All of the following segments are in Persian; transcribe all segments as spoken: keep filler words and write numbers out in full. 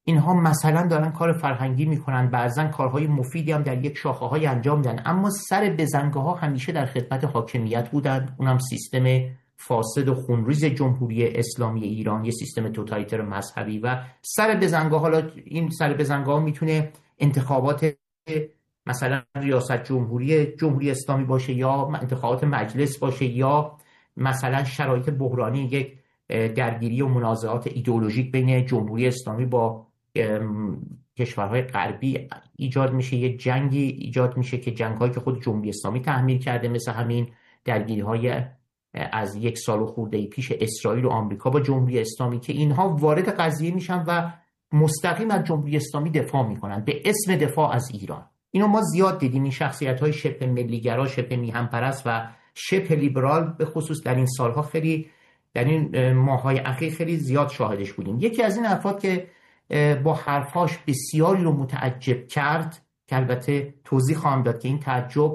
اینها مثلا دارن کار فرهنگی میکنن، بعضا کارهای مفیدی هم در یک شاخه های انجام میدن، اما سر بزنگه ها همیشه در خدمت حاکمیت بودن، اونم سیستم فاسد و خونریز جمهوری اسلامی ایران، یه سیستم توتالیتر مذهبی. و سر بزنگه، حالا این سر بزنگه ها میتونه انتخابات مثلا ریاست جمهوری جمهوری اسلامی باشه، یا انتخابات مجلس باشه، یا مثلا شرایط بحرانی یک درگیری و منازعات ایدئولوژیک بین جمهوری اسلامی با کشورهای غربی ایجاد میشه، یک جنگی ایجاد میشه که جنگ‌هایی که خود جمهوری اسلامی تحمیل کرده، مثل همین درگیری‌های از یک سال و خورده پیش اسرائیل و آمریکا با جمهوری اسلامی، که اینها وارد قضیه میشن و مستقیم از جمهوری اسلامی دفاع میکنن به اسم دفاع از ایران. اینو ما زیاد دیدیم، این شخصیت‌های شبه ملی‌گرا، شبه میهن‌پرست و شبه لیبرال به خصوص در این سالها خیلی، در این ماه‌های اخیر خیلی زیاد شاهدش بودیم. یکی از این افراد که با حرفاش بسیاری رو متعجب کرد، که البته توضیح خواهم داد که این تعجب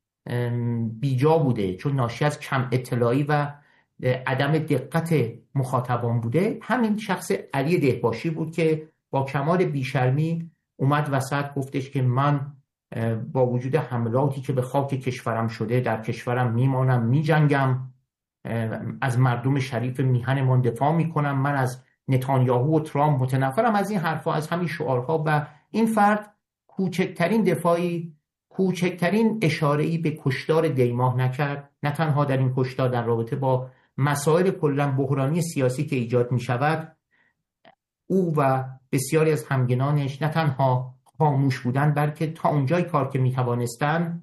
بیجا بوده چون ناشی از کم اطلاعی و عدم دقت مخاطبان بوده، همین شخص علی دهباشی بود که با کمال بیشرمی اومد وسط گفتش که من با وجود حملاتی که به خاک کشورم شده در کشورم میمانم، میجنگم، از مردم شریف میهنمان دفاع میکنم، من از نتانیاهو و ترامپ متنفرم، از این حرفا، از همین شعارها. و این فرد کوچکترین دفاعی، کوچکترین اشاره‌ای به کشتار دیماه نکرد، نه تنها در این کشتار در رابطه با مسائل کلاً بحرانی سیاسی که ایجاد می شود، او و بسیاری از همگنانش نه تنها خاموش بودن، بلکه تا اونجای کار که می توانستن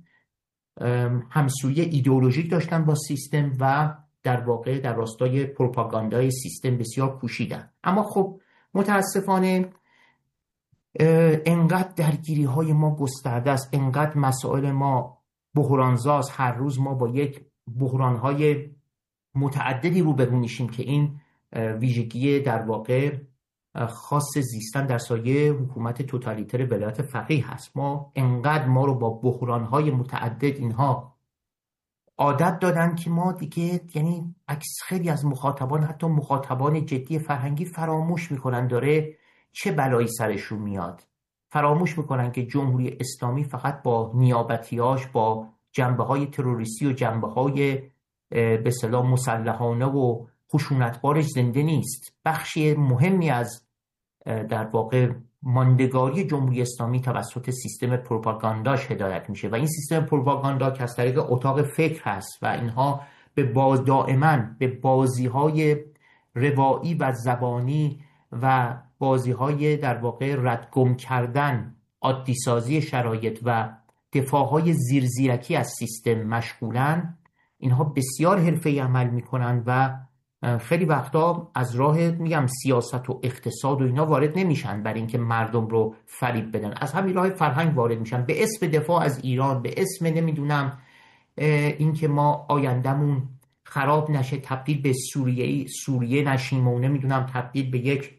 همسویه ایدئولوژیک داشتن با سیستم و در واقع در راستای پروپاگاندای سیستم بسیار کوشیدن. اما خب متاسفانه انقدر درگیری های ما گسترده است، انقدر مسائل ما بحرانزاست، هر روز ما با یک بحران های متعددی روبرو میشیم که این ویژگی در واقع خاص زیستن در سایه حکومت توتالیتر ولایت فقیه هست. ما انقدر ما رو با بحران های متعدد اینها عادت دادن که ما دیگه، یعنی عکس خیلی از مخاطبان، حتی مخاطبان جدی فرهنگی، فراموش میکنن داره چه بلایی سرشون میاد، فراموش میکنن که جمهوری اسلامی فقط با نیابتیاش، با جنبه های تروریستی و جنبه های به اصطلاح مسلحانه و خشونتبارش زنده نیست. بخشی مهمی از در واقع ماندگاری جمهوری اسلامی توسط سیستم پروپاگانداش هدایت میشه و این سیستم پروپاگاندا که از طریق اتاق فکر هست و اینها به باز دائما به بازی های روایی و زبانی و بازی های در واقع ردگم کردن، عادی سازی شرایط و دفاع های زیرزیرکی از سیستم مشغولن، اینها بسیار حرفه‌ای عمل میکنن و خیلی وقتا از راه میگم سیاست و اقتصاد و اینا وارد نمیشن برای اینکه مردم رو فریب بدن، از همین راه فرهنگ وارد میشن به اسم دفاع از ایران، به اسم نمیدونم اینکه ما آیندمون خراب نشه، تبدیل به سوریه سوریه نشیم و نمیدونم تبدیل به یک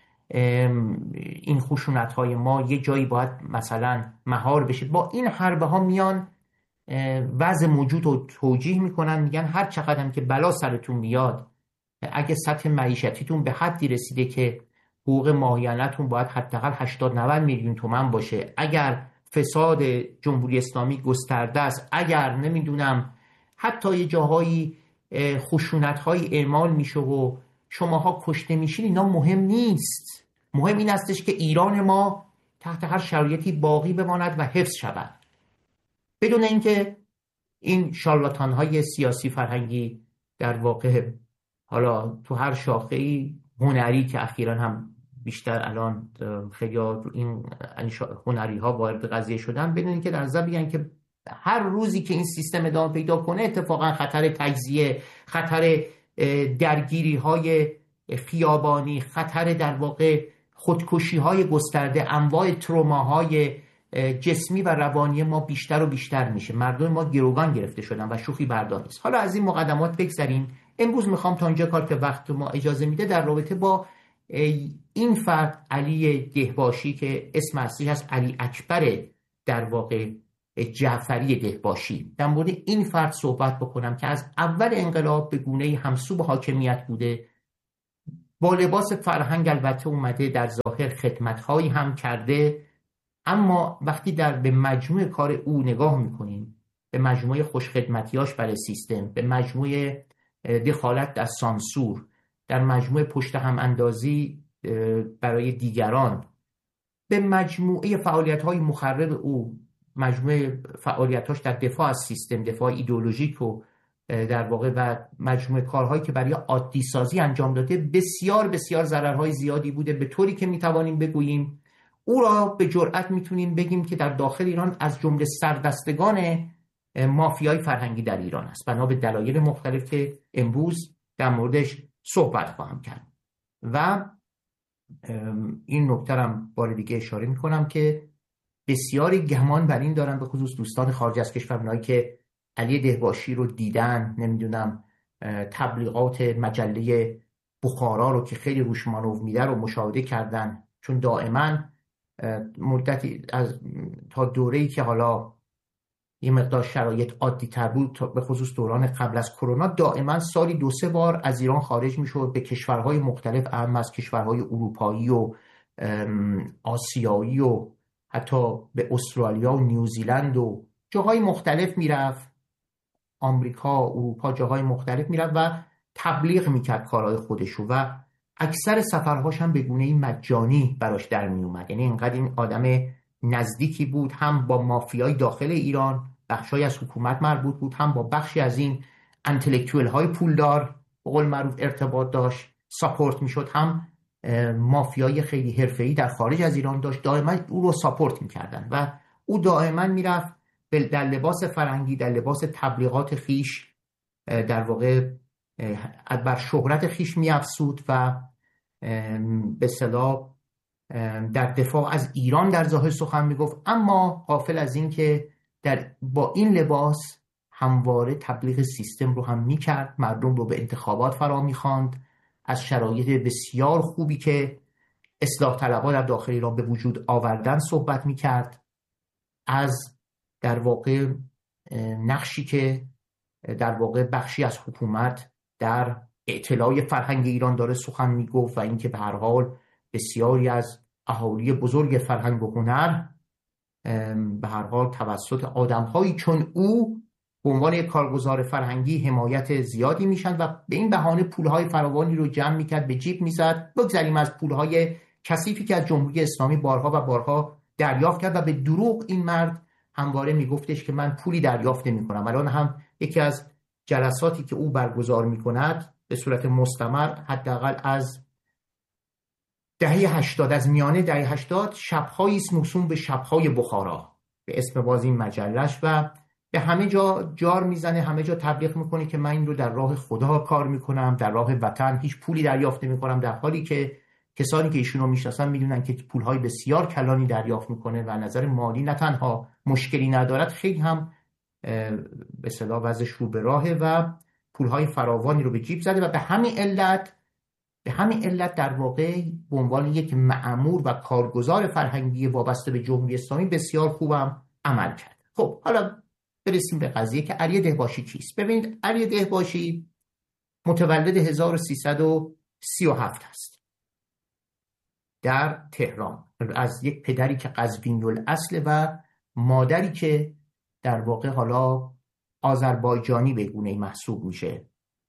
این خشونت های ما یه جایی باید مثلا مهار بشه. با این حربه ها میان وضع موجود رو توجیه میکنن، میگن هر چقدر که بلا سرتون بیاد، اگه سطح معیشتیتون به حدی رسیده که حقوق ماهیانتون باید حداقل هشتاد نود میلیون تومان باشه، اگر فساد جمهوری اسلامی گسترده است، اگر نمیدونم حتی یه جاهایی خشونت‌های اعمال میشه و شماها کشته میشین، اینا مهم نیست. مهم این استش که ایران ما تحت هر شرایطی باقی بماند و حفظ شود، بدون اینکه این شارلاتان‌های سیاسی فرهنگی در واقع حالا تو هر شاخه‌ای، هنری که اخیراً هم بیشتر الان خیلی این هنری ها وارد قضیه شدن، بدون اینکه در ضمن بگن که هر روزی که این سیستم ادامه پیدا کنه اتفاقا خطر تجزیه، خطر درگیری های خیابانی، خطر در واقع خودکشی های گسترده، انواع تروماهای جسمی و روانی ما بیشتر و بیشتر میشه. مردم ما گروگان گرفته شدن و شوخی بردار نیست. حالا از این مقدمات بگذریم. امروز میخوام تا اینجا کار که وقت ما اجازه میده در رابطه با این فرد علی دهباشی که اسم اصلیش هست علی اکبر در واقع جعفری دهباشی، در مورد این فرد صحبت بکنم که از اول انقلاب به گونه‌ای همسو به حاکمیت بوده، با لباس فرهنگ البته اومده در ظاهر خدمت‌هایی هم کرده، اما وقتی در به مجموع کار او نگاه میکنیم، به مجموعه خوشخدمتیاش برای سیستم، به مجموعه دخالت در سانسور، در مجموعه پشت هم اندازی برای دیگران، به مجموعه فعالیت‌های مخرب او، مجموعه فعالیتاش در دفاع از سیستم، دفاع ایدئولوژیک و در واقع و مجموعه کارهایی که برای عادی سازی انجام داده، بسیار بسیار ضررهای زیادی بوده، به طوری که میتوانیم بگوییم او را به جرئت میتونیم بگیم که در داخل ایران از جمله سردستگان مافیای فرهنگی در ایران است، بنا به دلایل مختلف که امروز در موردش صحبت خواهم کرد. و این نکته هم بار دیگه اشاره میکنم که بسیاری گمان بر این دارن، به خصوص دوستان خارج از کشور، اونایی که علی دهباشی رو دیدن، نمیدونم تبلیغات مجله بخارا رو که خیلی روش مانور میده رو مشاهده کردن، چون دائما مدتی از تا دوره‌ای که حالا یه مقدار شرایط عادی تر بود، به خصوص دوران قبل از کرونا، دائما سالی دو سه بار از ایران خارج میشد به کشورهای مختلف، اهم از کشورهای اروپایی و آسیایی و حتی به استرالیا و نیوزیلند و جاهای مختلف میرفت، آمریکا، اروپا، جاهای مختلف میرفت و تبلیغ میکرد کارهای خودشو و اکثر سفرهاش هم به گونه‌ای مجانی براش در می اومد. یعنی اینقدر این آدم نزدیکی بود، هم با مافیای داخل ایران، بخشای از حکومت مربوط بود، هم با بخشی از این انتلکتوئل های پولدار به قول معروف ارتباط داشت، ساپورت میشد، هم مافیای خیلی حرفه‌ای در خارج از ایران داشت، دائما او رو ساپورت میکردن و او دائما میرفت در لباس فرنگی، در لباس تبلیغات خیش، در واقع بر شهرت خیش میافزود و به اصطلاح در دفاع از ایران در ظاهر سخن میگفت، اما غافل از این که در با این لباس همواره تبلیغ سیستم رو هم میکرد، مردم رو به انتخابات فرا میخواند، از شرایط بسیار خوبی که اصلاح طلبها در داخل ایران به وجود آوردن صحبت میکرد، از در واقع نقشی که در واقع بخشی از حکومت در اطلاع فرهنگ ایران داره سخن میگفت و اینکه به هر حال بسیاری از اهالی بزرگ فرهنگ و هنر به هر حال توسط آدم‌هایی چون او به عنوان یک کارگزار فرهنگی حمایت زیادی میشن و به این بهانه پولهای فراوانی رو جمع میکرد، به جیب میزد. بگذاریم از پولهای کثیفی که از جمهوری اسلامی بارها و بارها دریافت کرد و به دروغ این مرد همواره میگفتش که من پولی دریافت نمی‌کنم. الان هم یکی از جلساتی که او برگزار میکند به صورت مستمر، حداقل از دهه هشتاد، از میانه دهه هشتاد، شب‌هایی است موسوم به شب‌های بخارا به اسم باز این مجلش و به همه جا جار میزنه، همه جا تبلیغ میکنه که من این رو در راه خدا کار میکنم، در راه وطن هیچ پولی دریافت نمیکنم، در حالی که کسانی که ایشون رو میشناسن میدونن که پولهای بسیار کلانی دریافت میکنه و نظر مالی نه تنها مشکلی ندارد، خیلی هم به اصطلاح وضعش رو به راهه و پولهای فراوانی رو به جیب زده و به همین علت به همین علت در واقع به عنوان یک مأمور و کارگزار فرهنگی وابسته به جمهوری اسلامی بسیار خوبم عمل کرد. خب حالا برسیم به قضیه که علی دهباشی کیست. ببینید، علی دهباشی متولد هزار و سیصد و سی و هفت است در تهران، از یک پدری که قزوینی الاصل و مادری که در واقع حالا آذربایجانی به گونه‌ای محسوب میشه،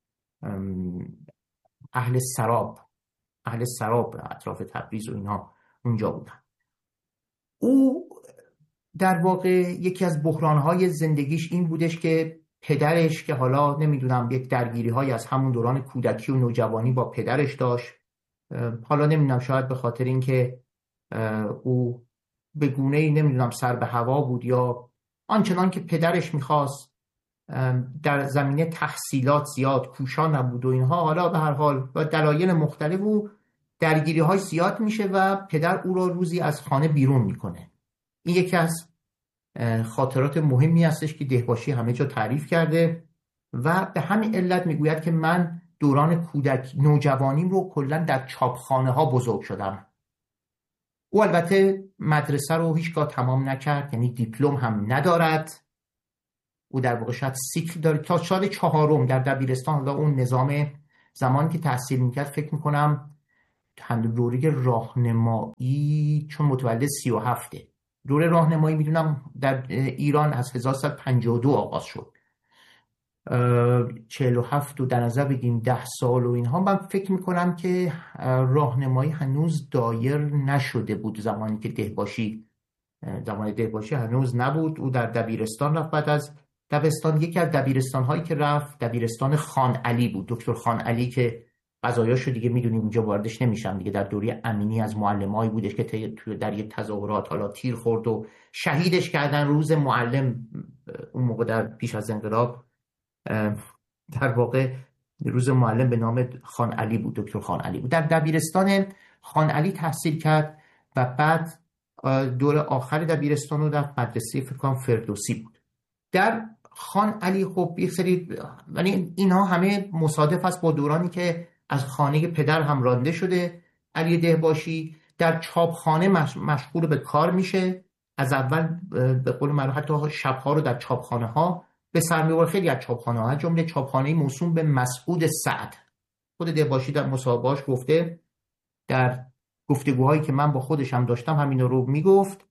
اهل سراب اهل سراب اطراف تبریز و اینا اونجا بودن. او در واقع یکی از بحرانهای زندگیش این بودش که پدرش که حالا نمیدونم یک درگیری‌های از همون دوران کودکی و نوجوانی با پدرش داشت، حالا نمیدونم شاید به خاطر اینکه او به گونه‌ای نمیدونم سر به هوا بود یا آنچنان که پدرش میخواست در زمینه تحصیلات زیاد کوشان نبود و اینها، حالا به هر حال با دلایل مختلف او درگیری‌های زیاد میشه و پدر او را روزی از خانه بیرون میکنه. این یکی از خاطرات مهمی هستش که دهباشی همه جا تعریف کرده و به همین علت میگوید که من دوران کودک نوجوانیم رو کلا در چاپخانه ها بزرگ شدم. او البته مدرسه رو هیچگاه تمام نکرد، یعنی دیپلم هم ندارد. او در واقع شاید سیکل داره تا سال چهارم در دبیرستان. حالا اون نظام زمانی که تحصیل میکرد فکر میکنم دوره راهنمایی چون متولد سی و هفته. دوره راهنمایی میدونم در ایران از هزار و سیصد و پنجاه و دو آغاز شد، چهل و هفت و در نظر بگیم ده سال و اینها. من فکر میکنم که راهنمایی هنوز دایر نشده بود زمانی که دهباشی زمان دهباشی هنوز نبود. او در دبیرستان رفت. بعد از دبستان یکی از دبیرستان هایی که رفت دبیرستان خان علی بود، دکتر خان علی که قضایاشو دیگه میدونیم اینجا واردش نمیشم دیگه. در دوره امینی از معلمایی بودش که در یک تظاهرات حالا تیر خورد و شهیدش کردن روز معلم. اون موقع در پیش از انقلاب در واقع روز معلم به نام خان علی بود، دکتر خان علی بود. در دبیرستان خان علی تحصیل کرد و بعد دور آخر دبیرستان رو در مدرسه فکر کنم فردوسی بود. در خان علی خب یک سری، ولی اینها همه مصادف است با دورانی که از خانه پدر هم رانده شده. علی دهباشی در چاپخانه مشغول به کار میشه. از اول به قول معروف حتی شبها رو در چاپخانه ها به سر میبره. خیلی از چاپخانه ها، جمله چاپخانه موسوم به مسعود سعد. خود دهباشی در مصاحبه‌اش گفته، در گفتگوهایی که من با خودشم داشتم همین رو میگفت.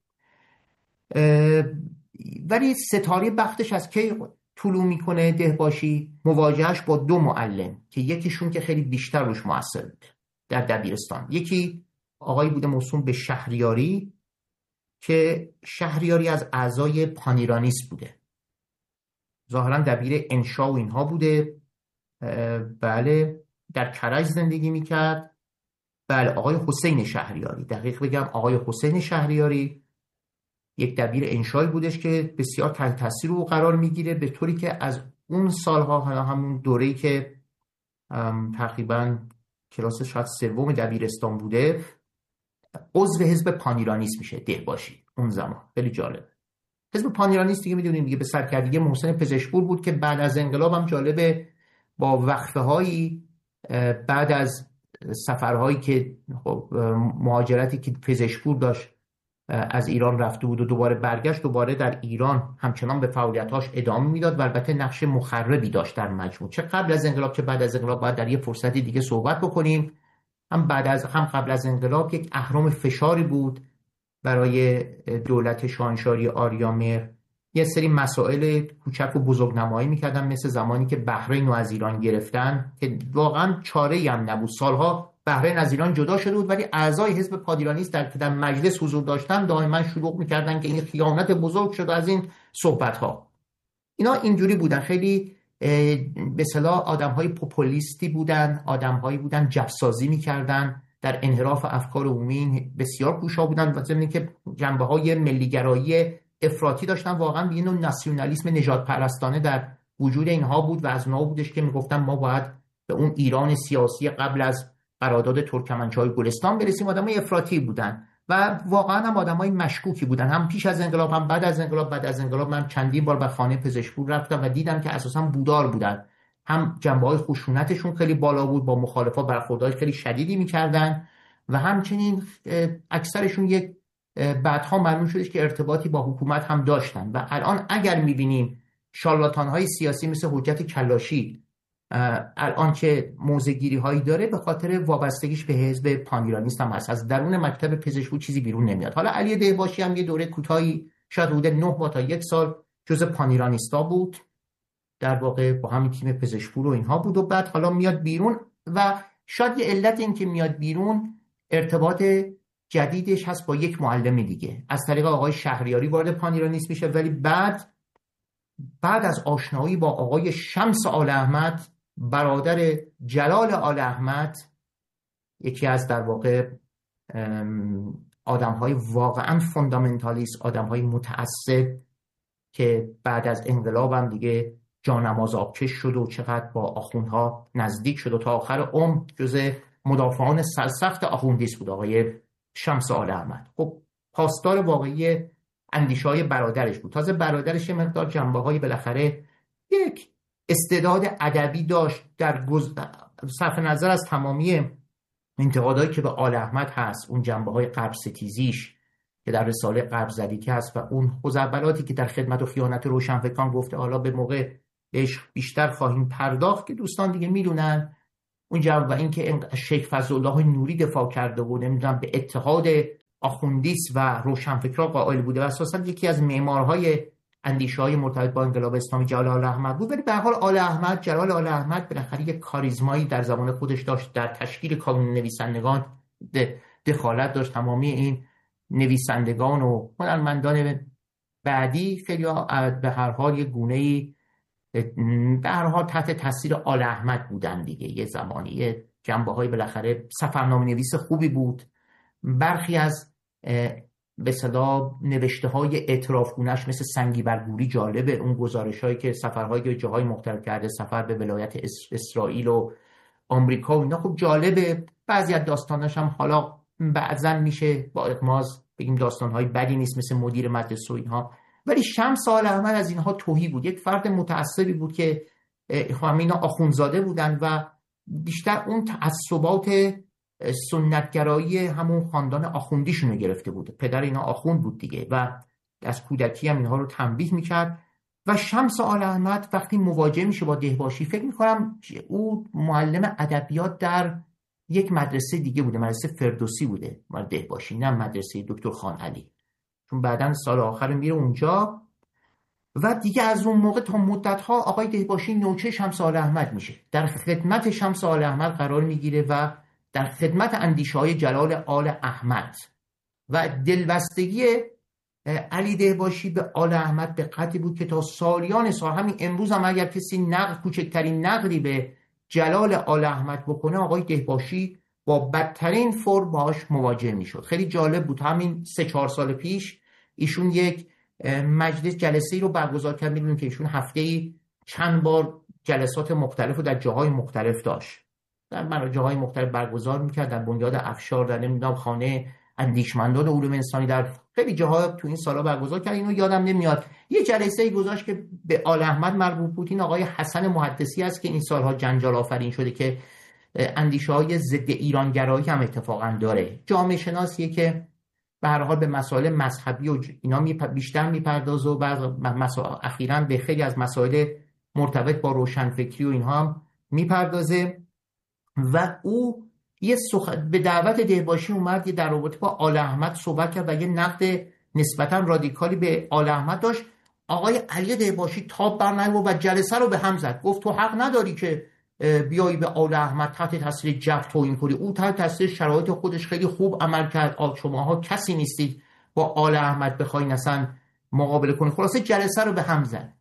ولی ستاره بختش از کی طلوع میکنه دهباشی؟ مواجهش با دو معلم که یکیشون که خیلی بیشتر روش مؤثر بود در دبیرستان. یکی آقایی بوده موسوم به شهریاری که شهریاری از اعضای پانیرانیست بوده، ظاهرا دبیر انشا و اینها بوده. بله، در کرج زندگی میکرد. بله، آقای حسین شهریاری، دقیق بگم آقای حسین شهریاری یک دبیر انشایی بودش که بسیار تحت تاثیر او قرار میگیره، به طوری که از اون سالها، همون دوره‌ای که تقریبا کلاس شاید سوم دبیرستان بوده، عضو حزب پانیرانیست میشه دهباشی. اون زمان خیلی جالب. حزب پانیرانیست دیگه میدونیم دیگه به سرکردگی محسن پزشکپور بود که بعد از انقلاب هم جالبه با وقفه هایی بعد از سفرهایی که خب مهاجرتی که پزشکپور داشت از ایران رفته بود و دوباره برگشت، دوباره در ایران همچنان به فعالیتاش ادامه میداد و البته نقش مخربی داشت در مجموع، چه قبل از انقلاب چه بعد از انقلاب. باید در یه فرصتی دیگه صحبت بکنیم. هم بعد از هم قبل از انقلاب یک اهرم فشاری بود برای دولت شاهنشاهی آریامر. یه سری مسائل کوچک و بزرگنمایی میکردن، مثل زمانی که بحرین رو از ایران گرفتن که واقعا چاره‌ای هم نبود. سالها بحرین از ایران جدا شده بود، ولی اعضای حزب پادیرانیست در که در مجلس حضور داشتن دائما شروع میکردن که این خیانت بزرگ شده از این صحبت‌ها. اینا اینجوری بودن، خیلی به اصطلاح آدم‌های پوپولیستی بودن، آدم‌هایی بودن جفسازی میکردن، در انحراف افکار عمومی بسیار کوشا بودن و ضمن که جنبه‌های ملی‌گرایی افراطی داشتن. واقعا یه نوع ناسیونالیسم نژاد پرستانه در وجود اینها بود و از اونها بودش که میگفتن ما باید به اون ایران سیاسی قبل از قرارداد ترکمنچای گلستان برسیم. آدمای افراطی بودن و واقعا هم آدمای مشکوکی بودن، هم پیش از انقلاب هم بعد از انقلاب. بعد از انقلاب من چندین بار به خانه پزشکپور رفتم و دیدم که اساسا بودار بودن. هم جنبه‌های خشونتشون خیلی بالا بود، با مخالفا برخوردهای خیلی شدیدی می‌کردن و همچنین اکثرشون یک بعدها معلوم شدش که ارتباطی با حکومت هم داشتن. و الان اگر می‌بینیم شارلاتان‌های سیاسی مثل حجت کلاشی الان که موضع‌گیری هایی داره، به خاطر وابستگیش به حزب پانیرانیست هم هست. از درون مکتب پزشکی چیزی بیرون نمیاد. حالا علی دهباشی هم یه دوره کوتاهی شاید حدود نه ماه تا یک سال جزء پانیرانیستا بود، در واقع با همین تیم پزشکی و اینها بود و بعد حالا میاد بیرون و شاید یه علت این که میاد بیرون ارتباط جدیدش هست با یک معلم دیگه. از طریق آقای شهریاری وارد پانیرانیست میشه، ولی بعد بعد از آشنایی با آقای شمس آل احمد، برادر جلال آل احمد، یکی از در واقع آدم‌های واقعا فوندامنتالیست، آدم‌های متعصب که بعد از انقلاب هم دیگه جانماز آبکش شد و چقدر با آخوندها نزدیک شد و تا آخر عمر جز مدافعان سرسخت آخوندیست بود، آقای شمس آل احمد. خب پاسدار واقعی اندیشه‌های برادرش بود. تازه برادرش یه مقدار جنبه‌های بالاخره یک استعداد ادبی داشت، در گز... صرف نظر از تمامی انتقادایی که به آل احمد هست، اون جنبه‌های غرب ستیزیش که در رساله غرب زدیکی هست و اون خزعبلاتی که در خدمت و خیانت روشنفکران گفته حالا به موقع بهش بیشتر خواهیم پرداخت که دوستان دیگه میدونن. اون جنبه و اینکه شیخ فضلالله نوری دفاع کرده و نمیدونم به اتحاد آخوندیست و روشنفکرها قائل بوده و اساسا یکی از معمارهای اندیشه‌های مرتبط با انقلاب اسلامی جلال آل احمد بود. ولی به هر حال آل احمد جلال آل احمد بالاخره یک کاریزمایی در زمان خودش داشت، در تشکیل کانون نویسندگان دخالت داشت. تمامی این نویسندگان و هنرمندان بعدی خیلی به هر حال یک گونه‌ای به هر حال تحت تاثیر آل احمد بودن دیگه. یه زمانی جنبه‌های بالاخره سفرنامه‌نویس خوبی بود. برخی از به اصطلاح نوشته‌های اعترافگونه‌اش مثل سنگی بر گوری جالبه، اون گزارش‌هایی که سفرهای جاهای مختلف کرده، سفر به ولایت اسرائیل و آمریکا و اینا خوب جالبه. بعضی از داستاناش هم حالا بعضن میشه با اغماض بگیم داستان‌های بدی نیست مثل مدیر مدرسه و اینها. ولی شمس آل احمد از اینها تهی بود، یک فرد متعصبی بود که اینا آخوندزاده بودن و بیشتر اون تعصبات سنتگرایی همون خاندان آخوندیشون رو گرفته بود. پدر اینا آخوند بود دیگه و از کودکی هم اینها رو تنبیه میکرد. و شمس آل احمد وقتی مواجه میشه با دهباشی، فکر میکنم او معلم ادبیات در یک مدرسه دیگه بوده، مدرسه فردوسی بوده مال دهباشی، نه مدرسه دکتر خان علی، چون بعداً سال آخر میره اونجا. و دیگه از اون موقع تا مدت‌ها آقای دهباشی نوچه شمس آل احمد میشه، در خدمت شمس آل احمد قرار میگیره و در خدمت اندیشه‌های جلال آل احمد. و دلبستگی علی دهباشی به آل احمد به قدری بود که تا سالیان سال، همین امروز هم اگر کسی نقد کوچکترین نقدی به جلال آل احمد بکنه، آقای دهباشی با بدترین فرم باهاش مواجه میشد. خیلی جالب بود، همین سه چهار سال پیش ایشون یک مجلس جلسه‌ای رو برگزار کرد. می‌دونید که ایشون هفته‌ای چند بار جلسات مختلف رو در جاهای مختلف داشت، در مراجع‌های مختلف برگزار می‌کرد، در بنیاد افشار، در نمیدونم خانه اندیشمندان علوم انسانی، در خیلی جاها تو این سالا برگزار کرد. اینو یادم نمیاد. یه جلسه‌ای گذاشت که به آل احمد مربوط بود. این آقای حسن محدثی است که این سالها جنجال آفرین شده که اندیشه‌های ضد ایرانگرایی هم اتفاقا داره. جامعه شناسیه که به هر حال به مسائل مذهبی و اینا بیشتر میپردازه و بعض مسائل اخیراً به خیلی از مسائل مرتبط با روشنفکری و اینها هم میپردازه. و او یه سخ... به دعوت دهباشی اومد یه در رابطه با آل احمد صحبت کرد و یه نقد نسبتاً رادیکالی به آل احمد داشت. آقای علی دهباشی تاب برنیامد و جلسه رو به هم زد. گفت تو حق نداری که بیایی به آل احمد تحت تاثیر جو توهین کنی. او تحت تاثیر شرایط خودش خیلی خوب عمل کرد. شماها کسی نیستید با آل احمد بخواین اصلا مقابله کنید. خلاصه جلسه رو به هم زد.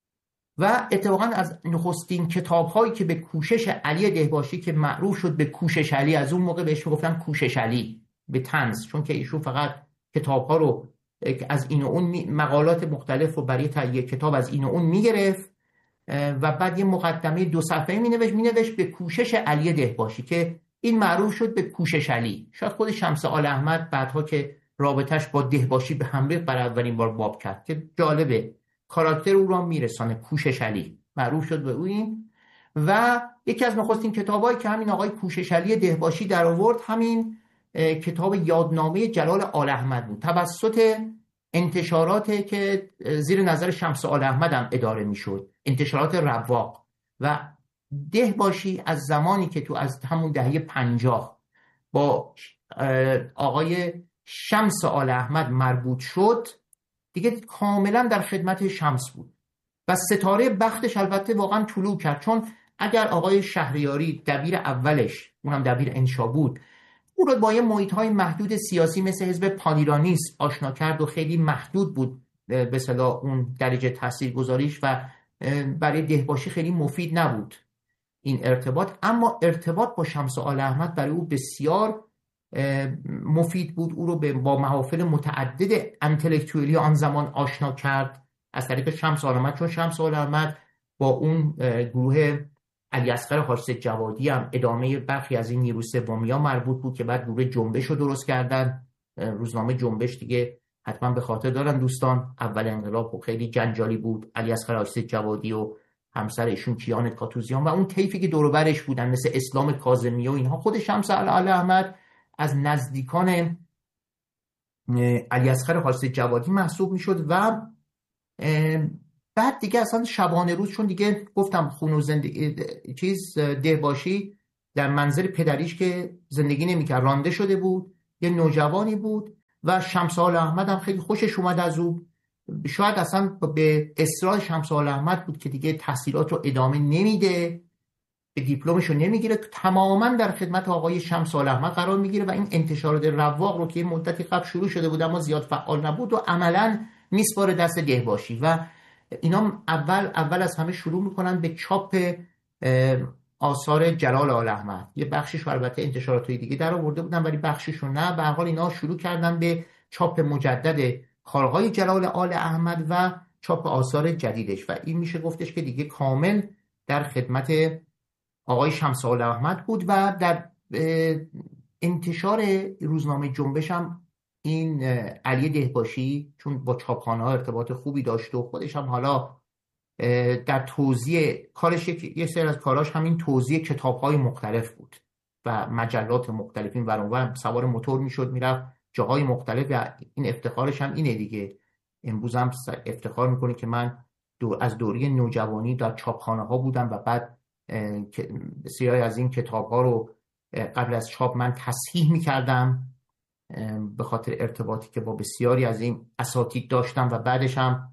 و اتفاقا از نخستین کتاب‌هایی که به کوشش علی دهباشی که معروف شد به کوشش علی، از اون موقع بهش میگفتن کوشش علی به طنز، چون که ایشون فقط کتاب‌ها رو از این و اون مقالات مختلف رو برای تهیه کتاب از این و اون میگرفت و بعد یه مقدمه دو صفحه‌ای مینوشت مینوشت به کوشش علی دهباشی که این معروف شد به کوشش علی. شاید خود شمس آل احمد بعدها که رابطش با دهباشی به هم ریخت برای اولین بار باب کرد که جالبه کاراکتر او را میرسانه. کوشش علی معروف شد به او این. و یکی از نخستین کتابایی که همین آقای کوشش علی دهباشی در آورد همین کتاب یادنامه جلال آل احمد بود، توسط انتشاراتی که زیر نظر شمس آل احمد هم اداره میشد، انتشارات رواق. و دهباشی از زمانی که تو از همون دهه پنجاه با آقای شمس آل احمد مربوط شد دیگه کاملا در خدمت شمس بود و ستاره بختش البته واقعا طلوع کرد. چون اگر آقای شهریاری دبیر اولش، اونم دبیر انشا بود، او رو با یه محیط‌های محدود سیاسی مثل حزب پانیرانیست آشنا کرد و خیلی محدود بود به اصطلاح اون درجه تاثیرگذاریش و برای دهباشی خیلی مفید نبود این ارتباط. اما ارتباط با شمس آل احمد برای او بسیار مفید بود. او رو با محافل متعدد انتلکتوئلی آن زمان آشنا کرد از طریق شمس آل احمد، چون شمس آل احمد با اون گروه علی اصغر حاج جوادی هم ادامه برخی از این نیروی سومیا مربوط بود که بعد گروه جنبش رو درست کردن. روزنامه جنبش دیگه حتما به خاطر دارن دوستان، اول انقلاب خیلی جنجالی بود. علی اصغر حاج جوادی و همسر ایشون کیان کاتوزیان و اون طیفی که دور و برش بودن مثل اسلام کاظمی و اینها. خود شمس آل احمد از نزدیکان علی اصغر حاج جوادی محسوب میشد و بعد دیگه اصلا شبانه روز، چون دیگه گفتم خون و زندگی چیز دهباشی در منزل پدریش که زندگی نمیکرد، رانده شده بود، یه نوجوانی بود و شمس آل احمد هم خیلی خوشش اومد از او. شاید اصلا به اصرار شمس آل احمد بود که دیگه تحصیلات رو ادامه نمیده، به دیپلمش رو نمیگیره، تماما در خدمت آقای شمس آل احمد قرار میگیره و این انتشارات رواق رو که مدتی قبل شروع شده بود اما زیاد فعال نبود و عملا میسپاره دست دهباشی و اینا اول اول از همه شروع میکنن به چاپ آثار جلال آل احمد. یه بخشش رو البته انتشارات‌های دیگه در آورده بودن ولی بخشش رو نه. به هر حال اینا شروع کردن به چاپ مجدد کارهای جلال آل احمد و چاپ آثار جدیدش و این میشه گفتش که دیگه کامل در خدمت آقای شمس آل احمد بود. و در انتشار روزنامه جنبش هم این علی دهباشی چون با چاپخانه‌ها ارتباط خوبی داشت و خودش هم حالا در توزیع کارش، یه سری از کاراش همین توزیع کتاب‌های مختلف بود و مجلات مختلف، این ور اون ور سوار موتور میشد میرفت جاهای مختلف و این افتخارش هم اینه دیگه. امروز هم افتخار میکنه که من دو از دوره نوجوانی در چاپخانه‌ها بودم و بعد بسیاری از این کتاب‌ها رو قبل از چاپ من تصحیح میکردم به خاطر ارتباطی که با بسیاری از این اساتید داشتم و بعدش هم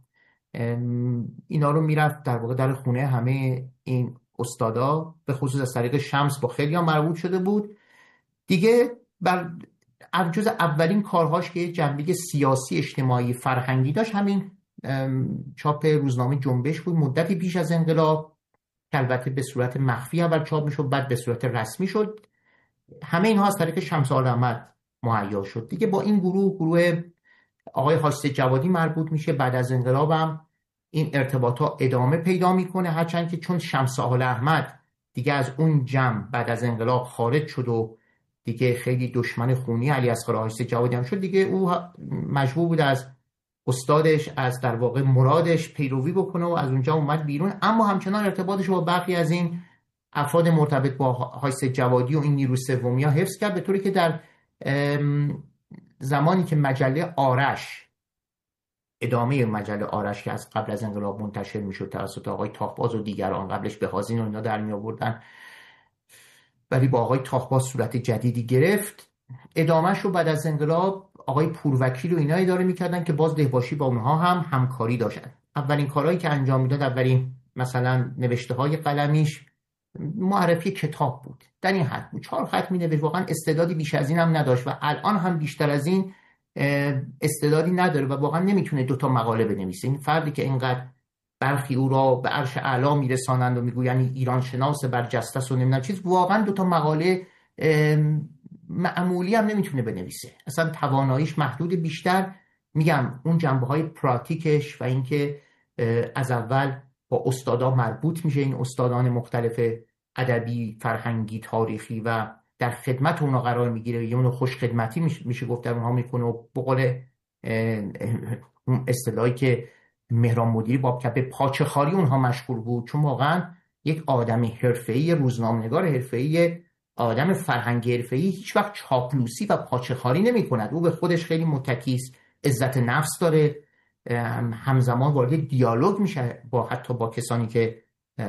اینا رو میرفت در واقع در خونه همه این استادا، به خصوص از طریق شمس با خیلی هم مربوط شده بود دیگه. بر جز اولین کارهاش که جنبه سیاسی اجتماعی فرهنگی داشت همین چاپ روزنامه جنبش بود مدتی پیش از انقلاب که البته به صورت مخفی اول چاپ میشد بعد به صورت رسمی شد. همه اینها از طریق شمس آل احمد مهیا شد دیگه. با این گروه گروه آقای حاسد جوادی مربوط میشه. بعد از انقلاب هم این ارتباطات ادامه پیدا میکنه، هرچند که چون شمس آل احمد دیگه از اون جمع بعد از انقلاب خارج شد و دیگه خیلی دشمن خونی علی اصغر حاسد جوادی هم شد دیگه، او مجبور بود از استادش از در واقع مرادش پیروی بکنه و از اونجا اومد بیرون. اما همچنان ارتباطش با برخی از این افراد مرتبط با حاسد جوادی و این نیروی سومی ها حفظ کرد، به طوری که در زمانی که مجله آرش، ادامه مجله آرش که از قبل از انقلاب منتشر میشد توسط آقای تاخباز و دیگران، قبلش به حازین و اینا در می آوردن ولی با آقای تاخباز صورت جدیدی گرفت، ادامهش رو بعد از انقلاب آقای پوروکیل و اینا اداره میکردن که باز دهباشی با اونها هم همکاری داشتن. اولین کارهایی که انجام میداد، اولین مثلا نوشته های قلمیش معرفی کتاب بود، در این حد بود، چهار خط مینوشت، واقعا استعدادی بیش از این هم نداشت و الان هم بیشتر از این استعدادی نداره و واقعا نمیتونه دوتا مقاله بنویسه. این فردی که اینقدر برخی او را به عرش اعلا میرسانند و میگوین ایران شناس برجسته است و نمیدونم چیز، واقعا دوتا مقاله معمولی هم نمیتونه بنویسه، اصلا تواناییش محدود. بیشتر میگم اون جنبه های پراتیکش و اینکه از اول با استادا مربوط میشه، این استادان مختلف ادبی، فرهنگی، تاریخی و در خدمت اونا قرار میگیره، یه اونو خوش خدمتی میشه گفت در اونها میکنه و به قول اون اصطلاحی که مهران مدیری بابکپ پاچه خاری اونها مشغول بود، چون واقعا یک آدم حرفه‌ای، روزنامه‌نگار حرفه‌ای، آدم فرهنگی حرفه‌ای هیچ وقت چاپلوسی و پاچه خاری نمی‌کند. او به خودش خیلی متکی است، عزت نفس داره، همزمان وارد دیالوگ میشه با حتی با کسانی که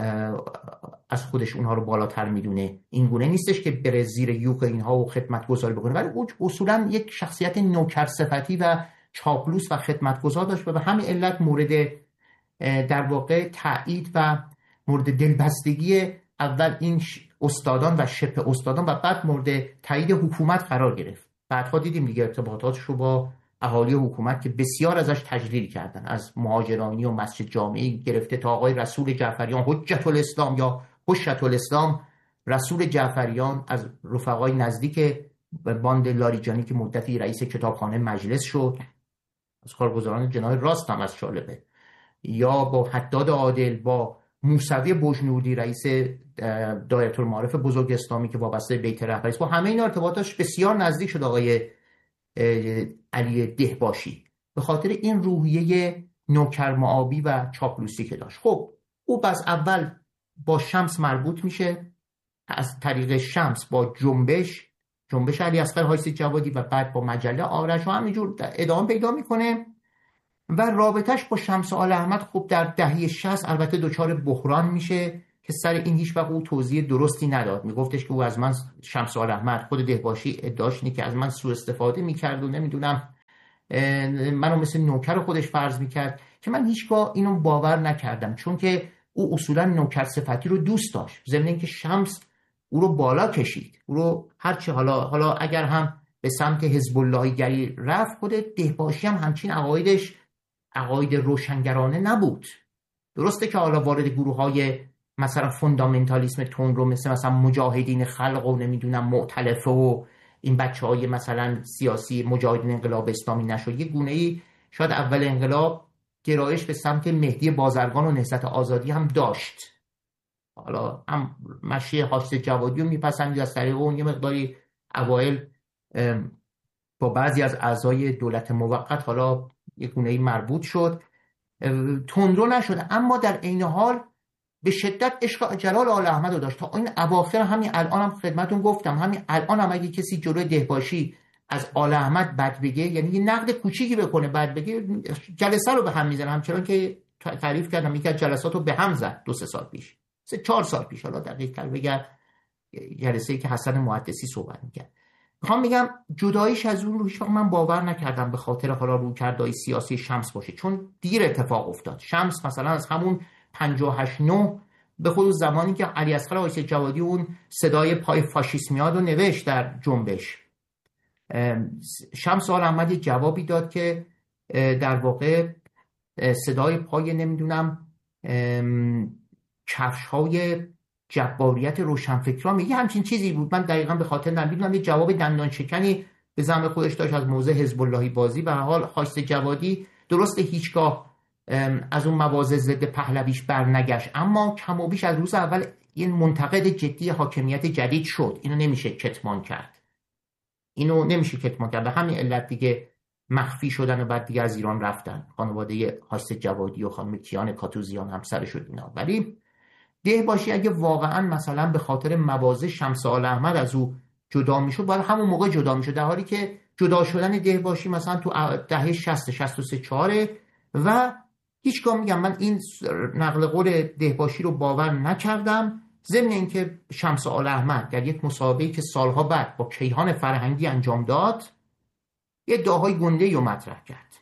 از خودش اونها رو بالاتر میدونه. این گونه نیستش که بره زیر یوغ اینها و خدمتگزاری بکنه، ولی او اصولا یک شخصیت نوکر صفتی و چاپلوس و خدمتگزار داشت و به همین علت مورد در واقع تایید و مورد دلبستگی اول این استادان و شبه استادان و بعد مورد تایید حکومت قرار گرفت. بعدها دیدیم دیگه ارتباطاتش رو با اهالی حکومت که بسیار ازش تجلیل کردن، از مهاجرانی و مسجد جامعی گرفته تا آقای رسول جعفریان حجت الاسلام یا حجت الاسلام رسول جعفریان، از رفقای نزدیک باند لاریجانی که مدتی رئیس کتابخانه مجلس شد، از کارگزاران جناح راست هم از جالبه، یا با حداد عادل، با موسوی بجنودی رئیس دایره المعارف بزرگ اسلامی که وابسته بیت رهبری است، با همه این ارتباطاش بسیار نزدیک شد آقای علی دهباشی به خاطر این روحیه نوکرمعابی و چاپلوسی که داشت. خب او پس اول با شمس مربوط میشه، از طریق شمس با جنبش جنبش علی اصغر حاسد جوادی و بعد با مجله آرش و همینجور ادامه پیدا میکنه و رابطش با شمس آل احمد خب در دهه شصت البته دچار بحران میشه که سر این هیچ وقت او توضیح درستی نداد. میگفتش که او از من، شمس آلاحمد خود دهباشی ادعاش اینه که از من سوء استفاده میکرد و نمیدونم منو مثل نوکر خودش فرض میکرد، که من هیچگاه اینو باور نکردم، چون که او اصولا نوکر صفتی رو دوست داشت، ضمن اینکه شمس او رو بالا کشید، او رو هرچی حالا حالا اگر هم به سمت حزب اللهی گری رفت، خود دهباشی هم همچین عقایدش عقاید روشنگرانه نبود. درسته که حالا وارد گروه های مثلا فوندامنتالیسم تون رو مثل مثلا مجاهدین خلق و نمیدونم مؤتلفه و این بچه های مثلا سیاسی مجاهدین انقلاب اسلامی نشد. یه گونه ای شاید اول انقلاب گرایش به سمت مهدی بازرگان و نهضت آزادی هم داشت، حالا هم مشی حافظ جوادی رو میپسندید، از طریق اون یه مقداری اوایل با بعضی از اعضای دولت موقت حالا یه گونه ای مربوط شد، تندرو نشد، اما در عین حال به شدت عشق جلال آل احمد رو داشت. تا این اواخر، همین الان هم خدمتون گفتم، همین الان هم اگه کسی جلوی دهباشی از آل احمد بد بگه، یعنی یه نقد کوچیکی بکنه بد بگه، جلسه رو به هم میزنه، همچنان که تعریف کردم یکی از جلسات رو به هم زد دو سه سال پیش، سه چهار سال پیش، حالا دقیق تر بگم جلسه‌ای که حسن محدثی صحبت میکرد. میخوام بگم جداییش از اون رو هیچ وقت من باور نکردم به خاطر حالا رویکردهای سیاسی شمس باشه، چون دیر اتفاق افتاد. شمس مثلا از همون پنجاه و هشت نه به خود زمانی که علی اصغر آقای جوادی اون صدای پای فاشیسمیاد رو نوشت در جنبش، شمس آل احمد یه جوابی داد که در واقع صدای پای نمیدونم کفش های جباریت روشنفکران میگه، همچین چیزی بود، من دقیقا به خاطر نمیدونم. یه جواب دندان شکنی به زعم خودش داشت از موضع حزب اللهی بازی. به هر حال خواست جوادی درست هیچگاه از اون مواضع ضد پهلویش برنگشت، اما کم و بیش از روز اول این منتقد جدی حاکمیت جدید شد. اینو نمیشه کتمان کرد، اینو نمیشه کتمان کرد. به همین علت دیگه مخفی شدن و بعد دیگه از ایران رفتن خانواده خواست جوادی و خانم کیان کاتوزیان همسر شد اینا. ولی دهباشی اگه واقعا مثلا به خاطر مواضع شمس آل احمد از او جدا میشد، باید همون موقع جدا میشد، در حالی که جدا شدن دهباشی مثلا تو دهه شصت شصت و سه چهار و هیچگاه میگم من این نقل قول دهباشی رو باور نکردم. ضمن اینکه شمس آل احمد در یک مسابقه‌ای که سالها بعد با کیهان فرهنگی انجام داد یه ادعاهای گنده‌ای رو مطرح کرد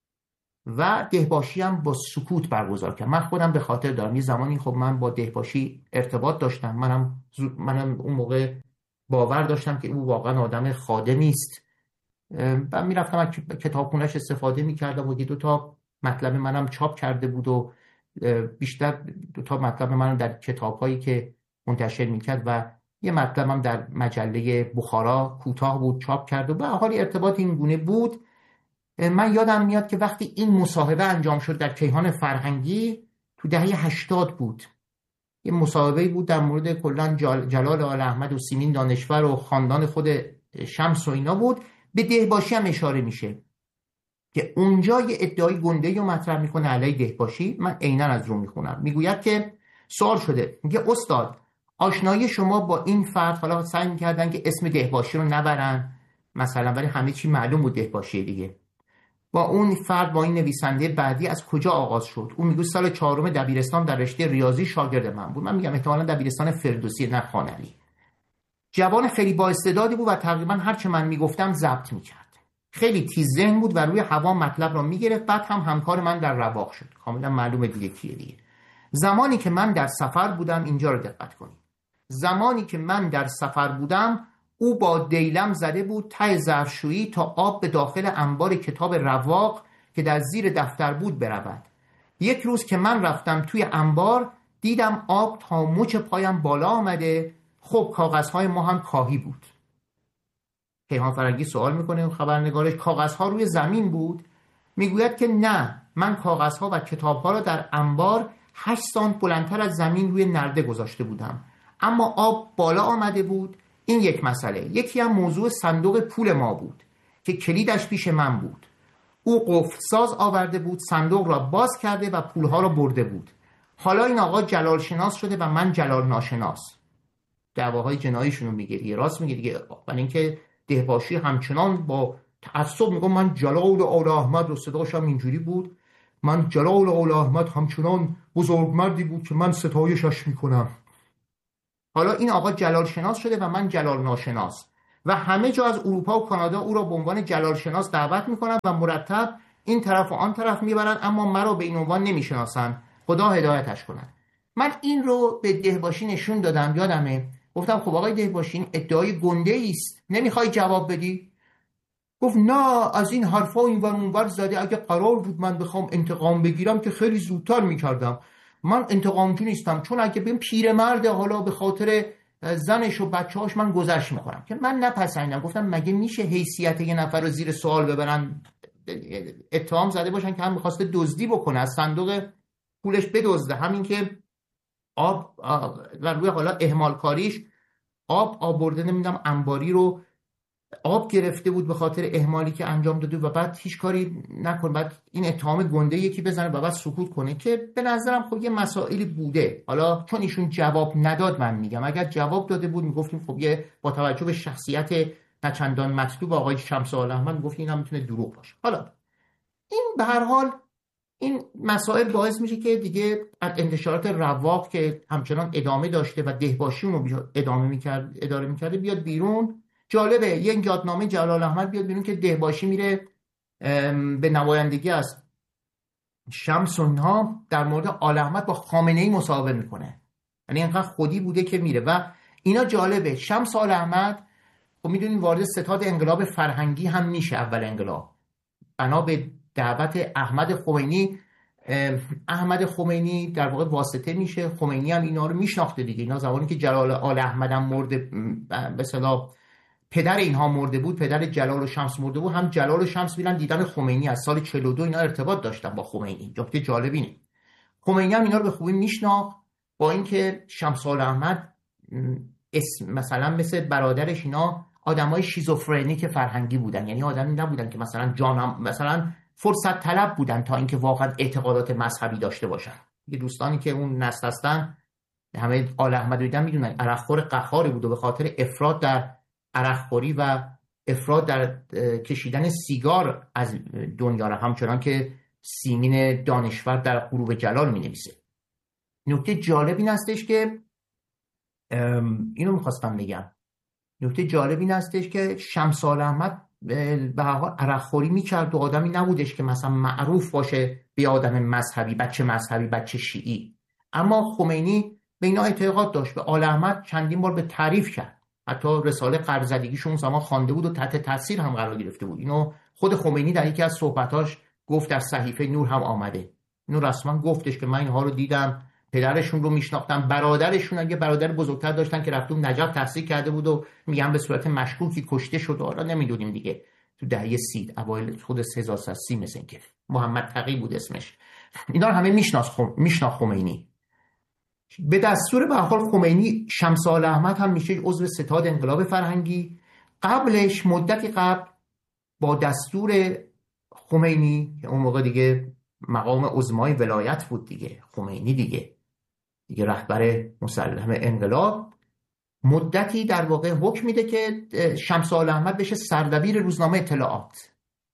و دهباشی هم با سکوت برگزار کرد. من خودم به خاطر دارم یه زمانی خب من با دهباشی ارتباط داشتم، منم منم اون موقع باور داشتم که او واقعا آدم خادمی است و میرفتم از کتابخونه‌اش استفاده میکردم و یه دو تا مطلب منم چاپ کرده بود و بیشتر دو تا مطلب منم در کتاب‌هایی که منتشر میکرد و یه مطلبم در مجله بخارا کوتاه بود چاپ کرد و به حال ارتباط این گونه بود. من یادم میاد که وقتی این مصاحبه انجام شد در کیهان فرهنگی تو دهه هشتاد بود، یه مصاحبه‌ای بود در مورد کلاً جلال آل احمد و سیمین دانشور و خاندان خود شمس و اینا بود، به دهباشی هم اشاره میشه که اونجا یه ادعای گنده‌ای رو مطرح میکنه علیه دهباشی. من عیناً از رو میخونم. میگوید که سوال شده، میگه استاد آشنایی شما با این فرد، حالا سعی میکردن که اسم دهباشی رو نبرن مثلا، ولی همه چی معلوم بود دهباشی دیگه، با اون فرد، با این نویسنده بعدی از کجا آغاز شد؟ اون میگه سال چهارم دبیرستان در رشته ریاضی شاگرد من بود. من میگم احتمالاً دبیرستان فردوسی نه خانعلی. جوان خیلی با استعدادی بود و تقریبا هر چه من میگفتم ضبط میکرد. خیلی تیز ذهن بود و روی هوا مطلب را میگرفت. بعد هم همکار من در رواق شد. کاملا معلومه دیگه کیه دیگه. زمانی که من در سفر بودم، اینجا رو دقت کنید، زمانی که من در سفر بودم او با دیلم زده بود ته ظرفشویی تا آب به داخل انبار کتاب رواق که در زیر دفتر بود برود. یک روز که من رفتم توی انبار دیدم آب تا مچ پایم بالا آمده. خب کاغذهای ما هم کاهی بود. کیهان فرهنگی سوال میکنه خبرنگارش کاغذها روی زمین بود؟ میگوید که نه، من کاغذها و کتابها را در انبار هشت سانت بلندتر از زمین روی نرده گذاشته بودم، اما آب بالا آمده بود. این یک مسئله. یکی هم موضوع صندوق پول ما بود که کلیدش پیش من بود. او قفل ساز آورده بود، صندوق را باز کرده و پولها را برده بود. حالا این آقا جلال شناس شده و من جلال ناشناس. دعواهای جناییشون رو میگه دیگه، راست میگه دیگه. برای اینکه دهباشی همچنان با تعصب میگه من جلال آل احمد رو، صداش هم اینجوری بود. من جلال آل احمد همچنان بزرگمردی بود که من ستایشش میکنم. حالا این آقا جلال شناس شده و من جلال ناشناس، و همه جا از اروپا و کانادا او را به عنوان جلال شناس دعوت میکنن و مرتب این طرف و آن طرف میبرن، اما مرا به این عنوان نمیشناسن. خدا هدایتش کنه. من این رو به دهباشی نشون دادم، یادمه گفتم خب آقای دهباشی این ادعای گنده است، نمیخوای جواب بدی؟ گفت نه، از این حرفا این ور اون ور زده، اگه قرار بود من بخوام انتقام بگیرم که خیلی زودتر میکردم. من انتقامجو نیستم، چون اگه بهم پیرمرد حالا به خاطر زنش و بچه‌هاش من گذشت میکنم، که من نپسندم. گفتم مگه میشه حیثیت یه نفر رو زیر سوال ببرن، اتهام زده باشن که هم میخواسته دزدی بکنه، از صندوق پولش بدزده، همین که آب و روی حالا اهمال کاریش آب آورده، نمیدونم انباری رو آب گرفته بود به خاطر اهمالی که انجام داده و بعد هیچ کاری نکنه، بعد این اتهام گنده یکی بزنه و بعد سکوت کنه، که به نظرم خب یه مسائلی بوده. حالا چون ایشون جواب نداد، من میگم اگر جواب داده بود میگفتیم خب یه با توجه به شخصیت نچندان مطلوب آقای شمس آل احمد میگفتیم این هم میتونه دروغ باشه. حالا این به هر حال این مسائل باعث میشه که دیگه انتشارات رواق که همچنان ادامه داشته و دهباشی اون رو ادامه میکرد اداره میکرده بیاد بیرون. جالبه یک یادنامه جلال احمد بیاد بیرون که دهباشی میره به نمایندگی از شمس و اینها در مورد آل احمد با خامنه‌ای مصاحبه میکنه، یعنی اینقدر خودی بوده که میره. و اینا جالبه، شمس آل احمد خب میدونین وارد ستاد انقلاب فرهنگی هم میشه. اول انقلاب بنا به دعوت احمد خمینی، احمد خمینی در واقع واسطه میشه، خمینی هم اینا رو میشناخته دیگه. اینا زمانی که جلال آل احمد هم مرده، به اصطلاح پدر اینها مرده بود، پدر جلال و شمس مرده بود، هم جلال و شمس میرن دیدن خمینی. از سال چهل و دو اینا ارتباط داشتن با خمینی. نکته جالب اینه خمینی هم اینا رو به خوبی میشناخت، با اینکه شمس آل احمد اسم مثلا مثل برادرش اینا آدمای شیزوفرنیک فرهنگی بودن، یعنی آدمی نبودن که مثلا جانم مثلا فرصت طلب بودن تا اینکه واقعا اعتقادات مذهبی داشته باشن. یه دوستانی که اون نسل هستن همه آل احمد دیدن میدونن عرقخور قهاری بود و به خاطر افراط در عرقخوری و افراط در کشیدن سیگار از دنیا را، همچنان که سیمین دانشور در غروب جلال می نویسه. نکته جالب این هستش که اینو میخواستم بگم، نکته جالب این هستش که شمس آل احمد به هر حال عرقخوری میکرد و آدمی نبودش که مثلا معروف باشه به آدم مذهبی، بچه مذهبی، بچه شیعی. اما خمینی به اینا اعتقاد داشت، به آل احمد چندین بار به تعریف کرد، حتی رساله قرض‌زدگیشون زمان خوانده بود و تحت تاثیر هم قرار گرفته بود. اینو خود خمینی در یکی از صحبتاش گفت، در صحیفه نور هم آمده. اینو رسما گفتش که من اینها رو دیدم، پدرشون رو میشناختم، برادرشون اگه برادر بزرگتر داشتن که رفتم نجف تحصیل کرده بود و میگن به صورت مشکوکی کشته شد. حالا نمیدونیم دیگه، تو دهه سی اوایل خود هزار و سیصد و سی مثل اینکه محمد تقی بود اسمش. اینا رو همه میشناس خم... میشناخت خمینی. به دستور به هر حال خمینی شمس آل احمد هم میشه عضو ستاد انقلاب فرهنگی. قبلش مدتی قبل با دستور خمینی که اون موقع دیگه مقام عظمای ولایت بود دیگه، خمینی دیگه دیگه رهبر مسلم انقلاب، مدتی در واقع حکم میده که شمس آل احمد بشه سردبیر روزنامه اطلاعات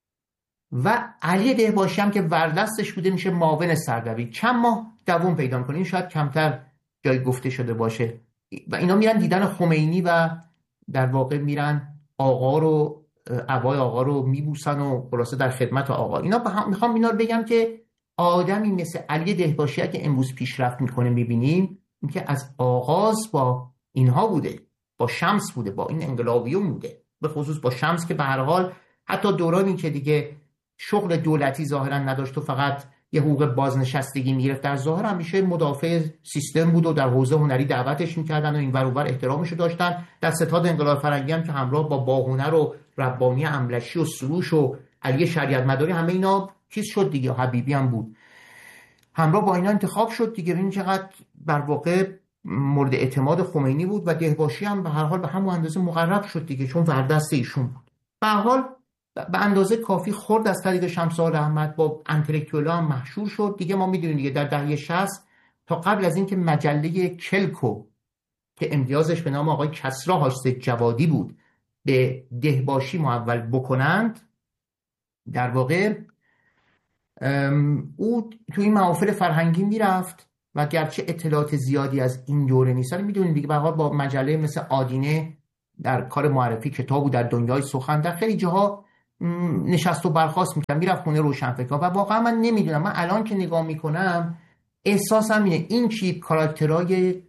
و علی دهباشی هم که وردستش بوده میشه معاون سردبیر. چند ماه دوام پیدا میکنه، شاید کمتر جای گفته شده باشه. و اینا میرن دیدن خمینی و در واقع میرن آقا رو، عبای آقا رو میبوسن و خلاصه در خدمت آقا. اینا هم میخوام اینا رو بگم که آدمی مثل علی دهباشی که امروز پیشرفت میکنه میبینیم، این که از آغاز با اینها بوده، با شمس بوده، با این انقلابیون بوده، به خصوص با شمس که به هر حال حتی دورانی که دیگه شغل دولتی ظاهرا نداشت و فقط یه حقوق بازنشستگی میگرفت، در ظاهر همیشه مدافع سیستم بود و در حوزه هنری دعوتش میکردن و این ور اون ور احترامش رو داشتن. در ستاد انقلاب فرهنگی هم که همراه با باهنر و ربانی املشی و سروش و علی شریعت مداری همه اینا چیز شد دیگه، حبیبی هم بود، همراه با اینا انتخاب شد دیگه. ببین چقدر بر واقع مورد اعتماد خمینی بود و دهباشی هم به هر حال به همون اندازه مقرب شد دیگه، چون وردست ایشون بود. به هر حال به اندازه کافی خورد از طریق شمس آل احمد با انتلکتوئلا هم محشور شد دیگه. ما میدونیم دیگه در دهه شصت تا قبل از اینکه مجله کلکو که امتیازش به نام آقای کسری حاجی جوادی بود به دهباشی محول بکنند، در واقع او تو این محافل فرهنگی میرفت و گرچه اطلاعات زیادی از این دوره نیست، ولی میدونید دیگه به هر حال با مجله مثل آدینه در کار معرفی کتاب و در دنیای سخن در خیلی جاها نشست و برخاست میکنم، میرفت خونه روشنفکران. و واقعا من نمیدونم، من الان که نگاه میکنم احساسم اینه این چیپ کاراکترهای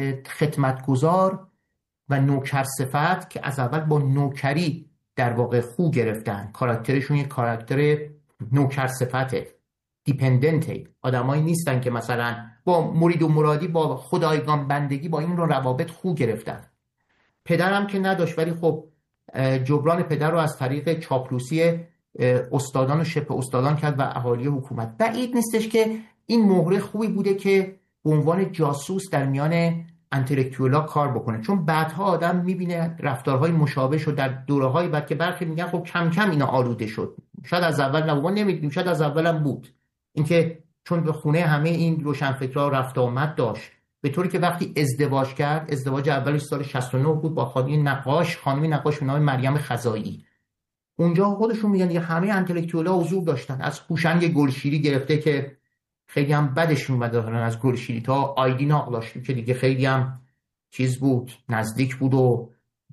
خدمتگزار و نوکر صفت که از اول با نوکری در واقع خو گرفتن، کاراکترشون یک کاراکتر نوکر صفته، دیپندنته، آدمایی نیستن که مثلا با مرید و مرادی با خدایگان بندگی با این رو روابط خو گرفتن. پدرم که نداشت، ولی خب جبران پدر رو از طریق چاپلوسی استادان و شبه استادان کرد و اهالی حکومت. بعید نیستش که این مهره خوبی بوده که به عنوان جاسوس در میان انتلکتوئلا کار بکنه، چون بعدها آدم میبینه رفتارهای مشابه شد در دوره‌های بعد که برخی میگن خب کم کم اینا آلوده شد، شاید از اول نبود، نمیدونیم، شاید از اولم بود، اینکه چون به خونه همه این روشنفکرها رفت آمد داشت، به طوری که وقتی ازدواج کرد، ازدواج اولش سال شصت و نه بود با خانمی نقاش، خانمی نقاش به نام مریم خزائی. اونجا خودشون میگن دیگه همه انتلکتوئلا حضور داشتن، از هوشنگ گلشیری گرفته که خیلی هم بدش اومده از گلشیری تا آیدین آقلاشی که دیگه خیلی هم چیز بود، نزدیک بود و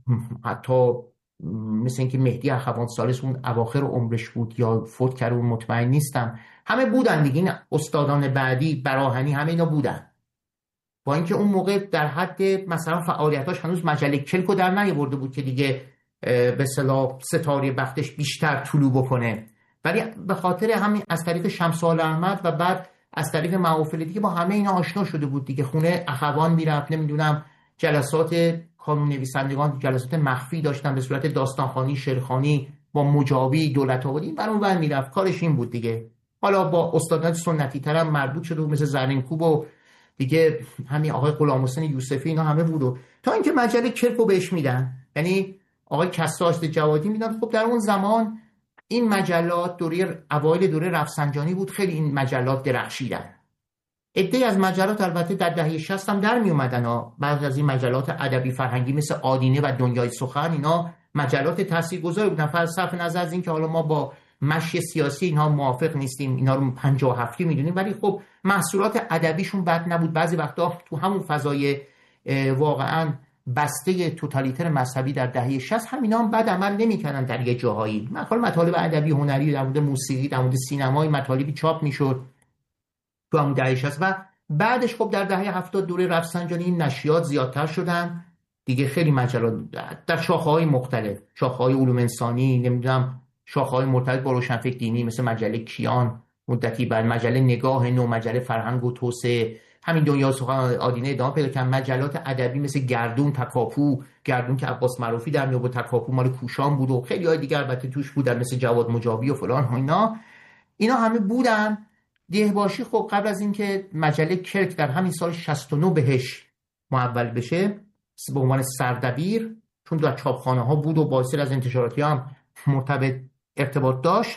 حتی مثل اینکه مهدی اخوان ثالث اون اواخر عمرش بود یا فوت کرده و مطمئن نیستم، همه بودن دیگه، این استادان بعدی براهنی همه اینا بودن، با اینکه اون موقع در حد مثلا فعالیتاش هنوز مجله کلکو در نیاورده بود که دیگه به اصطلاح ستاره بختش بیشتر طلوع بکنه، ولی به خاطر همین از طریق شمسال احمد و بعد از طریق محافل دیگه با همه اینا آشنا شده بود دیگه. خونه اخوان میرفت، نمیدونم جلسات کانون نویسندگان، جلسات مخفی داشتن به صورت داستانخوانی، شعرخوانی با مجابی دولت آبادی، بر اون ور میرفت، کارش این بود دیگه. حالا با استادان سنتی تر هم مربوط شده بود مثل زرینکوب و دیگه همین آقای غلامحسین یوسفی، اینا همه بود و تا اینکه مجله کرکو بهش میدن، یعنی آقای کساشت جوادی میدن. خب در اون زمان این مجلات دوره اوایل دوره رفسنجانی بود، خیلی این مجلات درخشیدن. عده‌ای از مجلات البته در دهه شصت هم در می اومدن ها، بعضی از این مجلات ادبی فرهنگی مثل آدینه و دنیای سخن اینا مجلات تاثیرگذاری بودن. صرف نظر از این که حالا ما با مشی سیاسی اینها موافق نیستیم، اینا رو پنجاه و هفت میدونیم، ولی خب محصولات ادبیشون بد نبود. بعضی وقتا تو همون فضای واقعا بسته توتالیتر مذهبی در دهه شصت همینا هم بد عمل نمی‌کردن در یه جاهایی. مثلا مطالب ادبی هنری در مورد موسیقی، در مورد سینمای مطالبی چاپ میشد تو همون دهه شصت و بعدش خب در دهه هفتاد دوره رفسنجانی این نشریات زیادتر شدن دیگه، خیلی مجلات در شاخه‌های مختلف، شاخه‌های علوم انسانی، نمیدونم شاخه‌های مرتبط با روشنفکر دینی مثل مجله کیان مدتی بعد، مجله نگاه نو، مجله فرهنگ و توسعه، همین دنیا سخن آدینه ادامه پیدا کرد. مجلات ادبی مثل گردون، تکاپو، گردون که عباس معروفی در میاد، تکاپو مال کوشان بود و خیلی های دیگر البته توش بودن مثل جواد مجابی و فلان ها، اینا اینا همه بودن. دهباشی خب قبل از اینکه مجله کرک در همین سال شصت و نه بهش محول بشه به عنوان سردبیر، چون در چاپخانه ها بود و با سری از انتشاراتی هم مرتبط ارتباط داشت،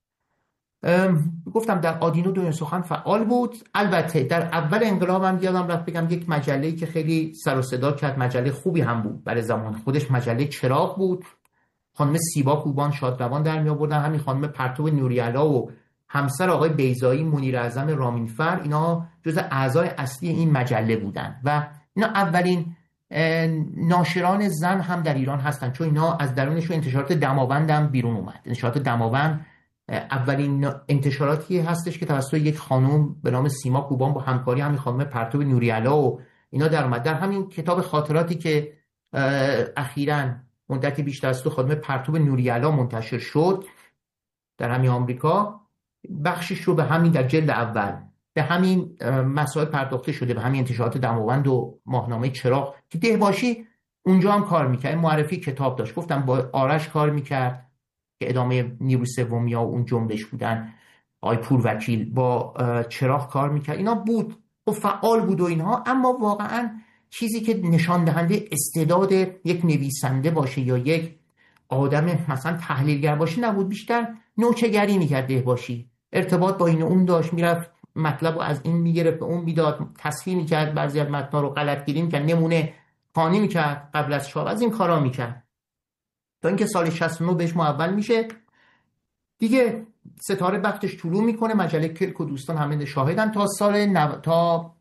گفتم در آدینو دنیای سخن فعال بود. البته در اول انقلاب هم یادم رفت بگم یک مجله‌ای که خیلی سر و صدا کرد، مجله خوبی هم بود برای زمان خودش، مجله چراغ بود. خانم سیبا کوبان شادروان در می آوردن، همین خانم پرتو نوری‌علا و همسر آقای بیضایی منیر اعظم رامینفر، اینا جزء اعضای اصلی این مجله بودن و اینا اولین ناشران زن هم در ایران هستن، چون اینا از درونشون انتشارات دماوند هم بیرون اومد. انتشارات دماوند اولین انتشاراتی هستش که توسط یک خانم به نام سیما کوبان با همکاری همین خانم پرتو نوری‌علا و اینا در اومد. در همین کتاب خاطراتی که اخیراً مدتی بیشتر از تو خانم پرتو نوری‌علا منتشر شد در همین آمریکا، بخشش رو به همین در جلد اول به همین مسائل پرداخته شده، به همین انتشارات دماوند و ماهنامه چراغ که دهباشی اونجا هم کار میکرد، معرفی کتاب داشت. گفتم با آرش کار میکرد که ادامه نیروی سومیا و اون جنبش بودن، آقای پور وکیل با چراغ کار میکرد، اینا بود و فعال بود و اینها. اما واقعا چیزی که نشان دهنده استعداد یک نویسنده باشه یا یک آدم مثلا تحلیلگر باشه نبود، بیشتر نوچه‌گری میکرد دهباشی، ارتباط با این و اون داشت، میرفت مطلب رو از این میگرفت به اون میداد، تصحیح میکرد، بعضی از متن‌ها رو غلطگیری میکرد، نمونه خوانی میکرد قبل از چاپ، از این کارا میکرد تا اینکه سال شصت و نه بهش محول میشه دیگه. ستاره بختش طلوع میکنه. مجله کلک و دوستان همه شاهدن. تا سال نو... تا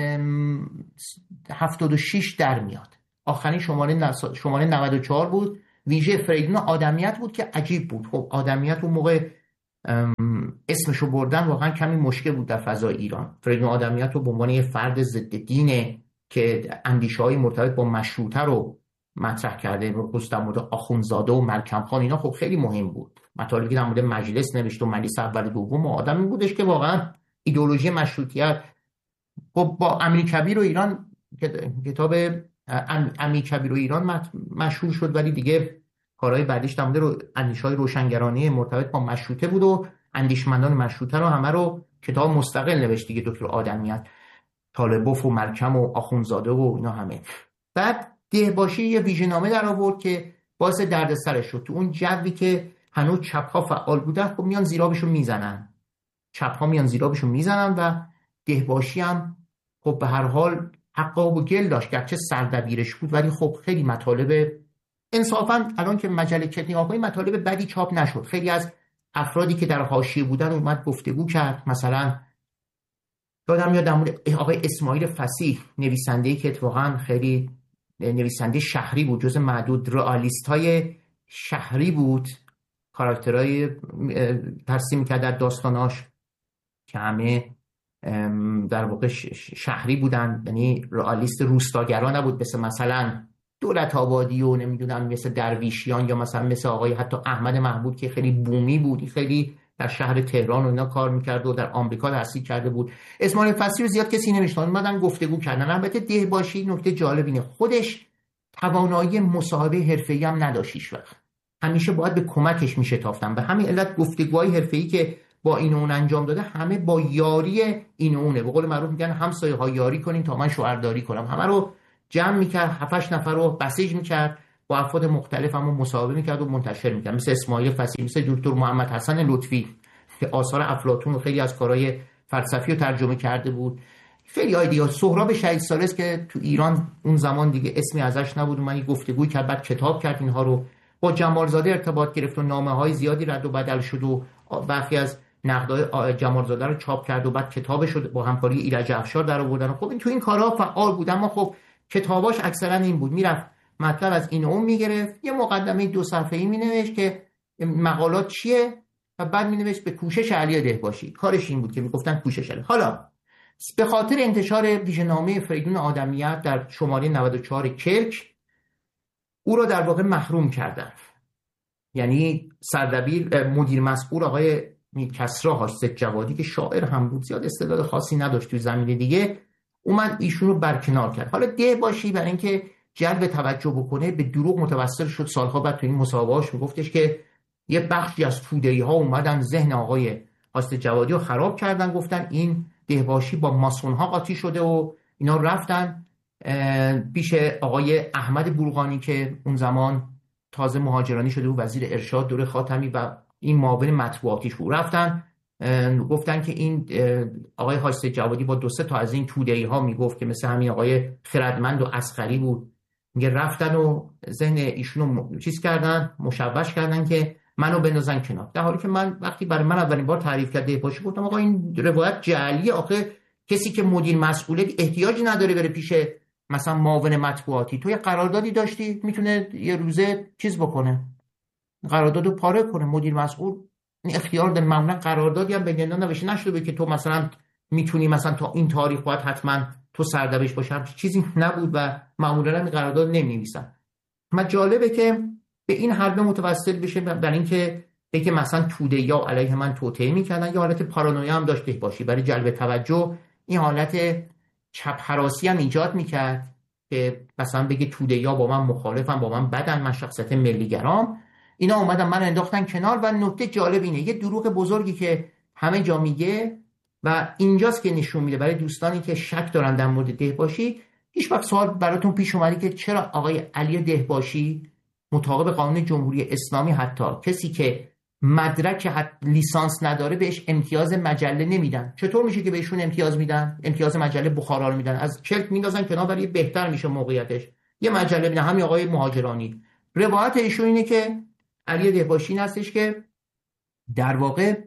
هفتاد و شش در میاد. آخرین شماره نس... شماره نود و چهار بود، ویژه فریدون آدمیت بود که عجیب بود. خب آدمیت اون موقع اسمشو بردن واقعا کمی مشکل بود در فضای ایران. فریدون آدمیت رو به عنوان یه فرد ضد دینه که اندیشه‌های مرتبط با مشروطه رو مطرح کرده، خصوصا در مورد آخوندزاده و ملکم خان، اینا خب خیلی مهم بود. مطالبی که در مورد مجلس نوشت و مجلس اول دوم، و آدمی بودش که واقعا ایدئولوژی مشروطیت خب با امیر کبیر و ایران، کتاب امیر کبیر و ایران مشهور شد، ولی دیگه کارهای بعدیش در مورد اندیشه‌های روشنگرانه مرتبط با مشروطه بود و اندیشمندان مشروطه رو همه رو کتاب مستقل نوشت دیگه، دکتر آدمیت، طالبوف و ملکم و آخوندزاده و اینا همه. بعد دهباشی یه ویژه‌نامه در آورد که باعث دردسر شد. تو اون جوی که هنوز چپ‌ها فعال بودن، خب میان زیرابشو میزنن، چپ‌ها میان زیرابشو میزنن و دهباشی هم خب به هر حال حق و گل داشت، گرچه سردبیرش بود، ولی خب خیلی مطالب انصافاً الان که مجله کتنی آقای مطالب بدی چاپ نشد. خیلی از افرادی که در حاشیه بودن اومد گفتگو کرد. مثلا یادم میاد در مورد آقای اسماعیل فصیح، نویسنده‌ای که اتفاقاً خیلی نویسنده شهری بود، جز معدود رئالیست‌های شهری بود، کاراکترهای ترسیم می‌کرد در داستاناش که همه در واقع شهری بودن، یعنی رئالیست روستاگرا نبود مثل مثلا دولت آبادی و نمیدونم مثل درویشیان، یا مثلا مثل آقای حتی احمد محمود که خیلی بومی بود، خیلی در شهر تهران و اینا کار میکرد و در آمریکا تحصیل کرده بود. اسماعیل فصیح رو زیاد کسی نمیشناسه، اومدن گفتگو کردن. البته دهباشی نکته جالب اینه خودش توانایی مصاحبه حرفه‌ای هم نداشت هیچ وقت، همیشه باید به کمکش میشتافتن. به همین علت گفتگوهای حرفه‌ای که با این و اون انجام داده همه با یاری این و اونه. به قول معروف میگن همسایه ها یاری کنین تا من شوهرداری کنم. همه رو جمع میکرد، هفتش نفر رو بسیج میکرد، با افراد مختلف هم مصاحبه میکرد و منتشر میکرد، مثل اسماعیل فصیح، مثل دکتر محمد حسن لطفی که آثار افلاطون و خیلی از کارهای فلسفی رو ترجمه کرده بود. خیلی های دیگه، سهراب شهید سالس که تو ایران اون زمان دیگه اسمی ازش نبود، من گفتگوی کرد، بعد کتاب کرد اینها رو. با جمالزاده ارتباط گرفت و نامه‌های زیادی رد و بدل شد و برخی از نقدای جمالزاده رو چاپ کرد و بعد کتابش رو با همکاری ایرج افشار در آوردن. خب این تو این کارها فعال بود، اما خب کتاباش اکثرا این بود، میرفت مطلب از این اون میگرفت، یه مقدمه دو صفحه‌ای مینوشت که مقالات چیه و بعد مینوشت به کوشش علی دهباشی. کارش این بود که میگفتن کوشش علی. حالا به خاطر انتشار ویژه‌نامه فریدون آدمیت در شماره نود و چهار کلک او را در واقع محروم کردن. یعنی سردبیر مدیر مسئول آقای کسری حاجی جوادی که شاعر هم بود، زیاد استعداد خاصی نداشت توی زمینه دیگه، اومد ایشون رو برکنار کرد. حالا دهباشی برای اینکه جلب توجه بکنه به دروغ متوسل شد. سالها بعد تو این مصاحبه‌اش میگفتش که یه بخشی از توده‌ای‌ها اومدن ذهن آقای حاجی جوادی رو خراب کردن، گفتن این دهباشی با ماسون‌ها قاطی شده و اینا رفتن پیش آقای احمد بورقانی که اون زمان تازه مهاجرانی شده بود، وزیر ارشاد دوره خاتمی و این معاون مطبوعاتیش بود. رفتن گفتن که این آقای حاجی جوادی با دو سه تا از این توده‌ای‌ها میگفت که مثل همین آقای خردمند و عسقری بود، میگه رفتن و ذهن ایشونو چیز کردن، مشوش کردن که منو بندازن کنار. در حالی که من وقتی برای من اولین بار تعریف کرد دهباشی گفتم آقا این روایت جعلیه، آخه کسی که مدیر مسئوله احتیاجی نداره بره پیش مثلا معاون مطبوعاتی. تو یه قراردادی داشتی، میتونه یه روزه چیز بکنه، قراردادو پاره کنه. مدیر مسئول این اختیار داره. معمولا قراردادی هم بین اینا نوشته نشده که تو مثلا میتونی مثلا تا این تاریخ باید حتما تو سردبیرش باشی، چیزی نبود و معمولا هم قرارداد نمی‌نویسن. ما جالبه که به این حرب متوسل بشه برای اینکه بگه مثلا توده یا علیه من توطئه میکردن. یا حالت پارانویا هم داشته باشی برای جلب توجه، این حالت چپ هراسی هم ایجاد میکرد که مثلا بگه توده یا با من مخالفن، با من بدن، من شخصیت ملیگرام. اینا اومدن من انداختن کنار. و نکته جالب اینه، یه دروغ بزرگی که همه جا میگه و اینجاست که نشون میده برای دوستانی که شک دارن در مورد دهباشی، هیچ وقت سوال براتون پیش اومده که چرا آقای علی دهباشی مطابق قانون جمهوری اسلامی حتی کسی که مدرک لیسانس نداره بهش امتیاز مجله نمیدن؟ چطور میشه که بهشون امتیاز میدن؟ امتیاز مجله بخارا رو میدن، از کلک میندازن کنار برای بهتر میشه موقعیتش. یه مجله میدن، همین آقای مهاجرانی. روایت ایشون اینه که علی دهباشی هستش که در واقع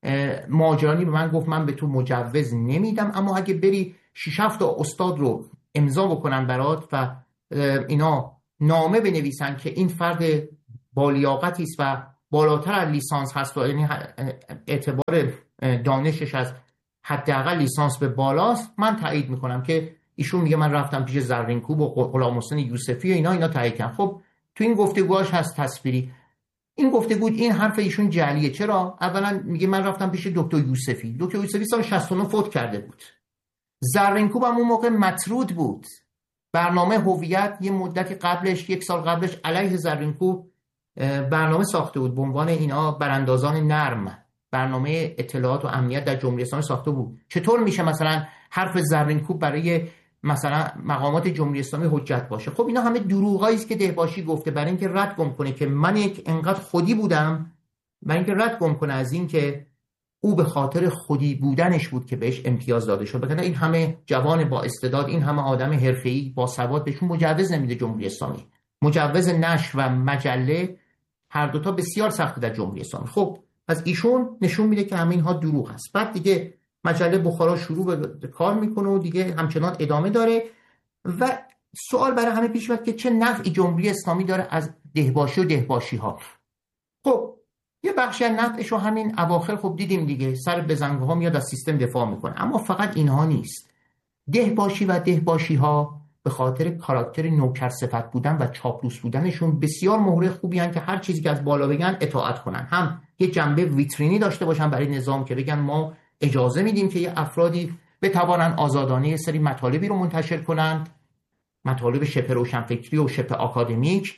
ماجرانی به من گفت من به تو مجوز نمیدم، اما اگه بری شش هفت تا استاد رو امضا بکنن برات و اینا نامه بنویسن که این فرد بالیاقتی است و بالاتر از لیسانس هست و یعنی اعتبار دانشش از حداقل لیسانس به بالاست، من تایید میکنم که ایشون میگه من رفتم پیش زرینکوب و غلام حسین یوسفی و اینا اینا تایید کردن. خب تو این گفتگوهاش هست تصویری. این گفتگو این حرف ایشون جعلیه. چرا؟ اولا میگه من رفتم پیش دکتر یوسفی. دکتر یوسفی سال شصت و نه فوت کرده بود. زرینکوب هم اون موقع مطرود بود. برنامه هویت یه مدتی قبلش، یک سال قبلش علیه زرینکوب برنامه ساخته بود به عنوان اینا براندازان نرم. برنامه اطلاعات و امنیت در جمهوری اسلامی ساخته بود. چطور میشه مثلا حرف زرینکوب برای مثلا مقامات جمهوری اسلامی حجت باشه؟ خب اینا همه دروغایی است که دهباشی گفته برای اینکه رد گم کنه که من یک انقدر خودی بودم، برای اینکه رد گم کنه از این که او به خاطر خودی بودنش بود که بهش امتیاز داده شد. بکنه این همه جوان با استعداد، این همه آدم حرفه‌ای با سواد بهشون مجوز نمیده جمهوری اسلامی. مجوز نشر و مجله هر دوتا بسیار سخته در جمهوری اسلامی. خب از ایشون نشون میده که همه اینها دروغ است. بعد دیگه مجله بخارا شروع به کار میکنه و دیگه همچنان ادامه داره و سوال برای همه پیش میاد که چه نفعی جمهوری اسلامی داره از دهباشی و دهباشی ها. خب یه بخشی از نفعش رو همین اواخر خب دیدیم دیگه، سر بزنگاه ها میاد از سیستم دفاع میکنه. اما فقط اینها نیست. دهباشی و دهباشی ها به خاطر کاراکتر نوکر صفت بودن و چاپلوس بودنشون بسیار مهره خوبی هن که هر چیزی که از بالا بگن اطاعت کنن. هم یه جنبه ویترینی داشته باشن برای نظام که بگن ما اجازه میدیم که یه افرادی بتوانن آزادانه یه سری مطالبی رو منتشر کنند، مطالب شبه روشنفکری و شبه آکادمیک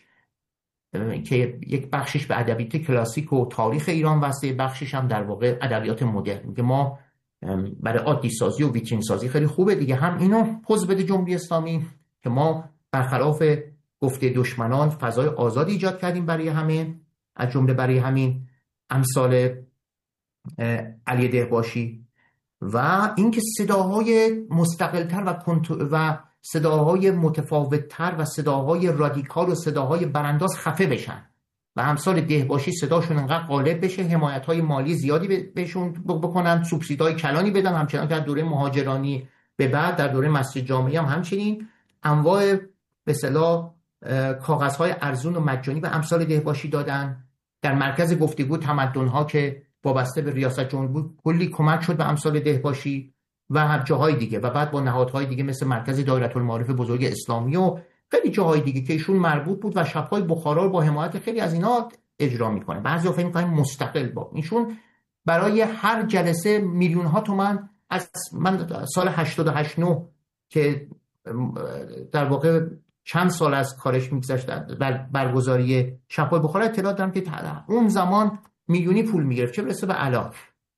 که یک بخشش به ادبیات کلاسیک و تاریخ ایران واسه، بخشش هم در واقع ادبیات مدرن. میگه ما برای عادی سازی و ویترین سازی خیلی خوبه دیگه. هم اینو پوز بده جمهوری اسلامی که ما برخلاف گفته دشمنان فضای آزادی ایجاد کردیم برای همه، از جمله برای همین امثال علی دهباشی، و اینکه صداهای مستقلتر و و صداهای متفاوتتر و صداهای رادیکال و صداهای برانداز خفه بشن و امثال دهباشی صداشون انقدر غالب بشه، حمایت‌های مالی زیادی بهشون بکنن، سوبسیدهای کلانی بدن، همچنان در دوره مهاجرانی به بعد در دوره مسجد جامعی هم همچنین انواع به اصطلاح کاغذهای ارزون و مجانی به امثال دهباشی دادن. در مرکز گفتگو تمدن‌ها که وابسته به ریاست جمهوری بود کلی کمک شد به امثال دهباشی و هر جاهای دیگه، و بعد با نهادهای دیگه مثل مرکز دایره المعارف بزرگ اسلامی و خیلی جاهای دیگه که ایشون مربوط بود و شب‌های بخارا رو با حمایت خیلی از اینا اجرا میکنه. بعضی فکر می‌کنن مستقل با ایشون برای هر جلسه میلیون ها تومان. از من سال هشتاد و هشت نه که در واقع چند سال از کارش میگذشت بر برگزاری شب‌های بخارا اطلاعات دارم که اون زمان میلیونی پول میگرفت، چه برسه به الان.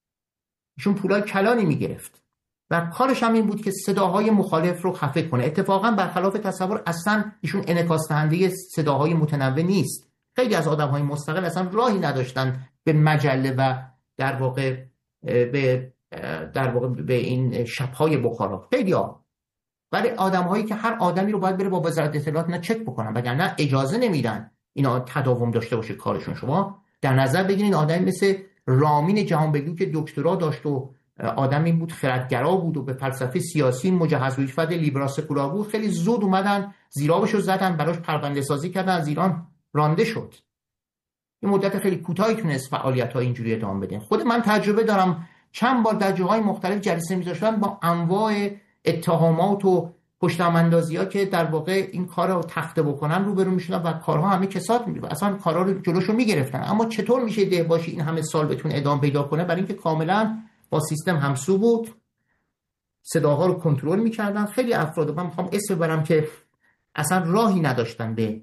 ایشون پولای کلانی میگرفت و کارش هم این بود که صداهای مخالف رو خفه کنه. اتفاقا برخلاف تصور اصلا ایشون انعکاس دهنده صداهای متنوع نیست. خیلی از آدم‌های مستقل اصلا راهی نداشتن به مجله و در واقع به در واقع به این شب‌های بخارا. خیلی ها ولی آدم‌هایی که هر آدمی رو باید بره با وزارت اطلاعات نه چک بکنن، وگرنه اجازه نمیدن اینا تداوم داشته باشه کارشون. شما در نظر بگیرید آدمی مثل رامین جهانبگو که دکترا داشت و آدمی بود خردگرا بود و به فلسفه سیاسی مجهز و ایفاد لیبرال سکولار بود، خیلی زود اومدن زیرابشو زدن، براش پرونده سازی کردن، از ایران رانده شد. این مدت خیلی کوتاهی تونست فعالیت‌های اینجوری ادامه بده. خود من تجربه دارم، چند بار در جاهای مختلف جلسه می‌ذاشتن با انواع اتهامات و پشت‌اندازی‌ها که در واقع این کار رو تخته بکنن روبرو می‌شدن و کارها همه کساد می‌رفت، اصلا کارا رو جلوشو می‌گرفتن. اما چطور میشه دهباشی این همه سال بتونه ادامه پیدا کنه؟ برای اینکه کاملا با سیستم همسو بود، صداها رو کنترل می‌کردن. خیلی افراد من می‌خوام اسم ببرم که اصلا راهی نداشتن به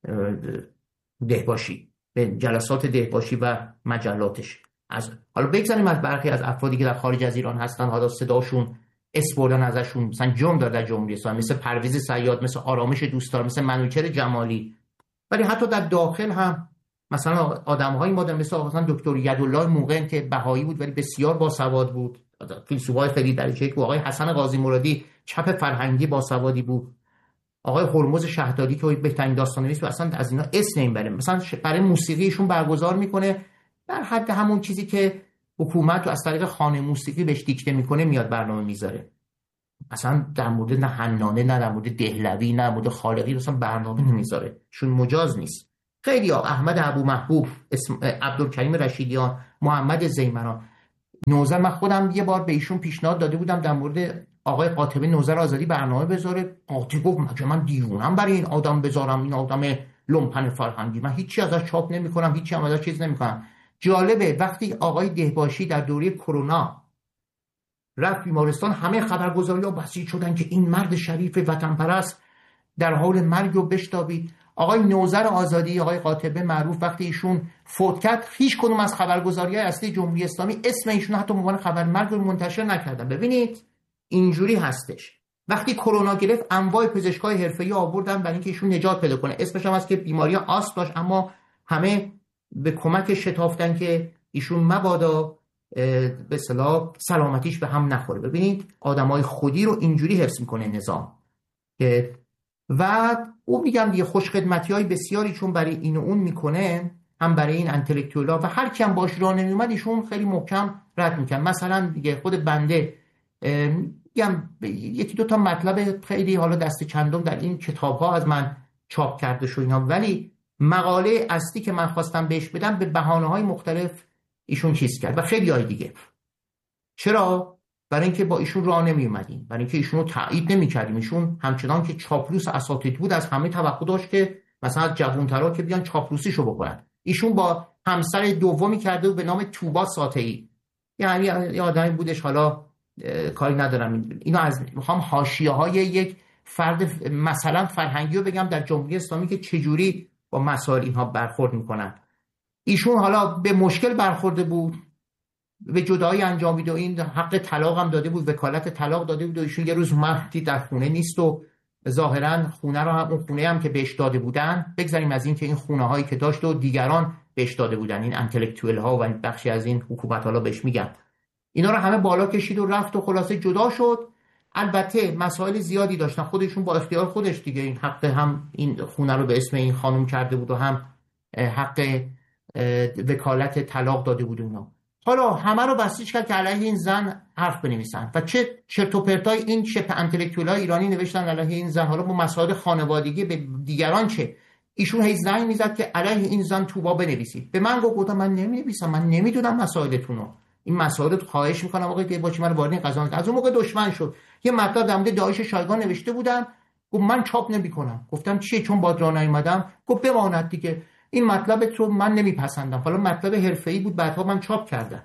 دهباشی، به جلسات دهباشی و مجلاتش. از حالا بگذاریم از برخی از افرادی که در خارج از ایران هستن، حالا صداشون اسپردن ازشون، مثلا جون دار در جمهوری اسلامی، مثل پرویز صیاد، مثل آرامش دوستدار، مثل منوچهر جمالی. ولی حتی در داخل هم مثلا آدم‌هایی ما در مثل مثلا دکتر یدالله موقعی که بهایی بود ولی بسیار باسواد بود، فیلسوفای خیلی درجه یک، و آقای حسن قاضی مرادی چپ فرهنگی باسوادی بود، آقای هرمز شهدادی که بهترین داستان‌نویس بود، اصلا از اینا اسم نمیبره. مثلا برای موسیقیشون برگزار میکنه در حد همون چیزی که حکومت از طریق خانه موسیقی بهش دیکته میکنه میاد برنامه میذاره. اصلا در مورد نه حنانه نه در مورد دهلوی نه در مورد خالقی اصلا برنامه نمیذاره، چون مجاز نیست. خیلی ها، احمد ابو محبوب، اسم عبدالکریم رشیدیان، محمد زیمران، نوذر، من خودم یه بار به ایشون پیشنهاد داده بودم در مورد آقای قاطبه نوذر آزادی برنامه بذاره. قاطی گفت مگه من دیوونم برای این آدم بذارم، این آدم لومپن فرهنگی، من هیچی ازش چاپ نمی‌کنم، هیچی هم ازش چیز نمی‌کنم. جالبه وقتی آقای دهباشی در دوره کرونا رفت بیمارستان، همه خبرگزاری‌ها بسیج شدن که این مرد شریف وطن پرست در حال مرگ و بشتابید. آقای نوذر آزادی، آقای قاطبه معروف، وقتی ایشون فوت کرد هیچ کدوم از خبرگزاری‌های اصلی جمهوری اسلامی اسم ایشون حتی به عنوان خبر مرگ رو منتشر نکردن. ببینید اینجوری هستش. وقتی کرونا گرفت انواع پزشکای حرفه‌ای آوردن برای اینکه ایشون نجات پیدا کنه. اسمش هم هست که بیماری آسم داشت، اما همه به کمک شتافتن که ایشون مبادا به اصطلاح سلامتیش به هم نخوره. ببینید آدمای خودی رو اینجوری حفظ میکنه نظام. و او میگم دیگه خوشخدمتی‌های بسیاری چون برای این و اون میکنه، هم برای این انتلکتوئلا، و هر کی هم باش راه نمیومد ایشون خیلی محکم رد میکنه. مثلا دیگه خود بنده میگم یکی دو تا مطلب خیلی حالا دست چندم در این کتاب‌ها از من چاپ کرده شد اینا، ولی مقاله اصلی که من خواستم بهش بدم به بهانه‌های مختلف ایشون چیز کرد و خیلی های دیگه. چرا؟ برای اینکه با ایشون راه نمی اومدیم، برای اینکه ایشون رو تایید نمی‌کردیم. ایشون همچنان که چاپلوس اساتید بود از همه توقع داشت که مثلا جوان‌ترا که بیان چاپلوسیشو بکنن. ایشون با همسر دومی کرده و به نام توبا ساطعی، یعنی یه آدمی بودش، حالا کاری ندارم اینو از میخوام حاشیه‌های یک فرد مثلا فرهنگی رو بگم در جمهوری اسلامی که چجوری با مسائل اینها برخورد میکنن. ایشون حالا به مشکل برخورده بود، به جدایی انجامید و این حق طلاق هم داده بود، وکالت طلاق داده بود و ایشون یه روز مهدی در خونه نیست و ظاهرا خونه رو هم، اون خونه هم که بهش داده بودن، بگذاریم از این که این خونه هایی که داشت و دیگران بهش داده بودن، این انتلکتوئل ها و بخشی از این حکومت حالا بهش میگن، اینا رو همه بالا کشید و رفت و خلاصه جدا شد. البته مسائل زیادی داشتن، خودشون با اختیار خودش دیگه این حق، هم این خونه رو به اسم این خانم کرده بود و هم حق وکالت طلاق داده بود اونا. حالا همه رو بسیج کرد که علیه این زن حرف بنویسن و چه چرت و پرتای این شبه انتلکتوئلای ایرانی نوشتن علیه این زن. حالا با مسائل خانوادگی به دیگران چه؟ ایشون هی زنگ میزد که علیه این زن توبا بنویسید. به من گفت من نمی‌نویسم، من نمیدونم مسائلتون رو، این مسائل رو خواهش میکنم آقای دهباشی من وارد این قضیه نکنید. از اون موقع دشمن شد. یه مطلب در مورد داعش شایگان نوشته بودم، گفت من چاپ نمیکنم. گفتم چیه؟ چون با راه نیومدم. گفت بماند دیگه، این مطلب رو من نمیپسندم. حالا مطلب حرفه‌ای بود، بعدها من چاپ کردم.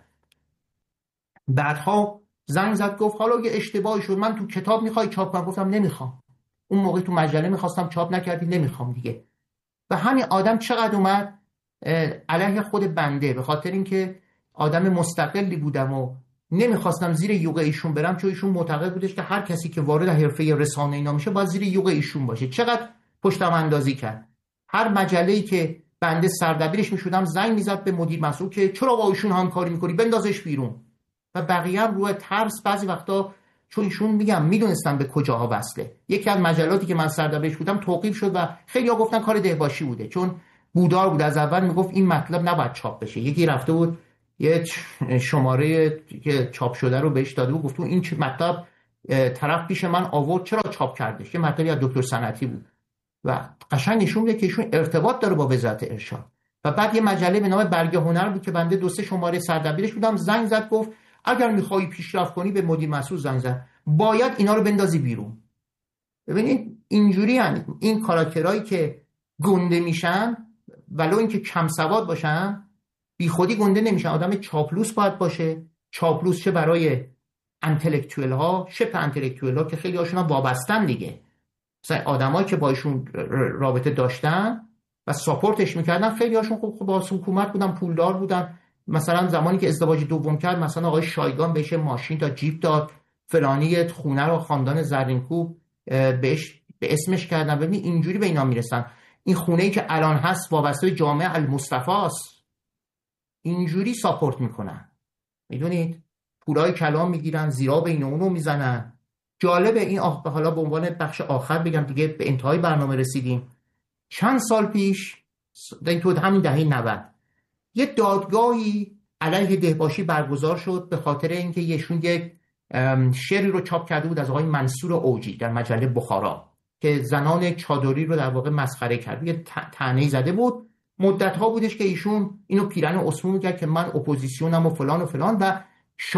بعدها زنگ زد گفت حالا یه اشتباهی شد، من تو کتاب میخوای چاپ کنم؟ گفتم نمیخوام. اون موقع تو مجله میخواستم چاپ نکردی، نمیخوام دیگه. و همین آدم چقدر اومد علیه خود بنده، به خاطر اینکه آدم مستقلی بودم و نمیخواستم زیر یوغ ایشون برم، چون ایشون معتقد بودش که هر کسی که وارد حرفه رسانه اینا میشه باید زیر یوغ ایشون باشه. چقدر پشتم اندازی کرد. هر مجله‌ای که بنده سردبیرش میشدم زنگ میزد به مدیر مسئول که چرا با ایشون همکاری میکنی، بندازش بیرون. و بقیه هم روی ترس بعضی وقتا، چون ایشون میگم میدونستم به کجاها وصله. یکی از مجلاتی که من سردبیرش بودم توقیف شد و خیلی‌ها گفتن کار دهباشی بوده، چون بودار بود، از اول میگفت این مطلب نباید چاپ بشه. یکی رفته بود یه شماره که چاپ شده رو بهش داده بود، گفت این مطلب طرف پیش من آورد چرا چاپ کردش. یه مطلبی از دکتر صنعتی بود و قشنگ نشون میده که ایشون ارتباط داره با وزارت ارشاد. و بعد یه مجله به نام برگ هنر بود که بنده دو سه شماره سردبیرش بودم، زنگ زد گفت اگر میخوای پیشرفت کنی به مدیر مسئول زنگ زد، باید اینا رو بندازی بیرون. ببینید اینجوری هن. این کاراکترهایی که گنده میشن ولو اینکه کم سواد باشن بی خودی گنده نمیشن. آدم چاپلوس باید باشه، چاپلوس چه برای انتلکتوئل ها، شبه انتلکتوئل ها که خیلی هاشون وابستن دیگه، مثلا آدمایی که با ایشون رابطه داشتن و ساپورتش میکردن خیلی هاشون خب با حکومت بودن، پولدار بودن. مثلا زمانی که ازدواج دوم کرد، مثلا آقای شایگان بهش ماشین تا جیپ داد، فلانی خونه رو خاندان زرینکوب بهش به اسمش کردن. ببین اینجوری به اینا میرسن. این خونه‌ای که الان هست وابسته به جامعه المصطفی است، اینجوری ساپورت میکنن. میدونید پولای کلام میگیرن، زیرا بین اونو میزنن. جالبه این آخ... حالا به عنوان بخش آخر بگم دیگه به انتهای برنامه رسیدیم. چند سال پیش در تو همین دهه نود یه دادگاهی علیه دهباشی برگزار شد به خاطر اینکه یشون یک شعری رو چاپ کرده بود از آقای منصور اوجی در مجله بخارا که زنان چادری رو در واقع مسخره کرد، یه طعنه‌ای زده بود. مدت ها بودش که ایشون اینو پیرن اسمو میکرد که من اپوزیسیونم و فلان و فلان و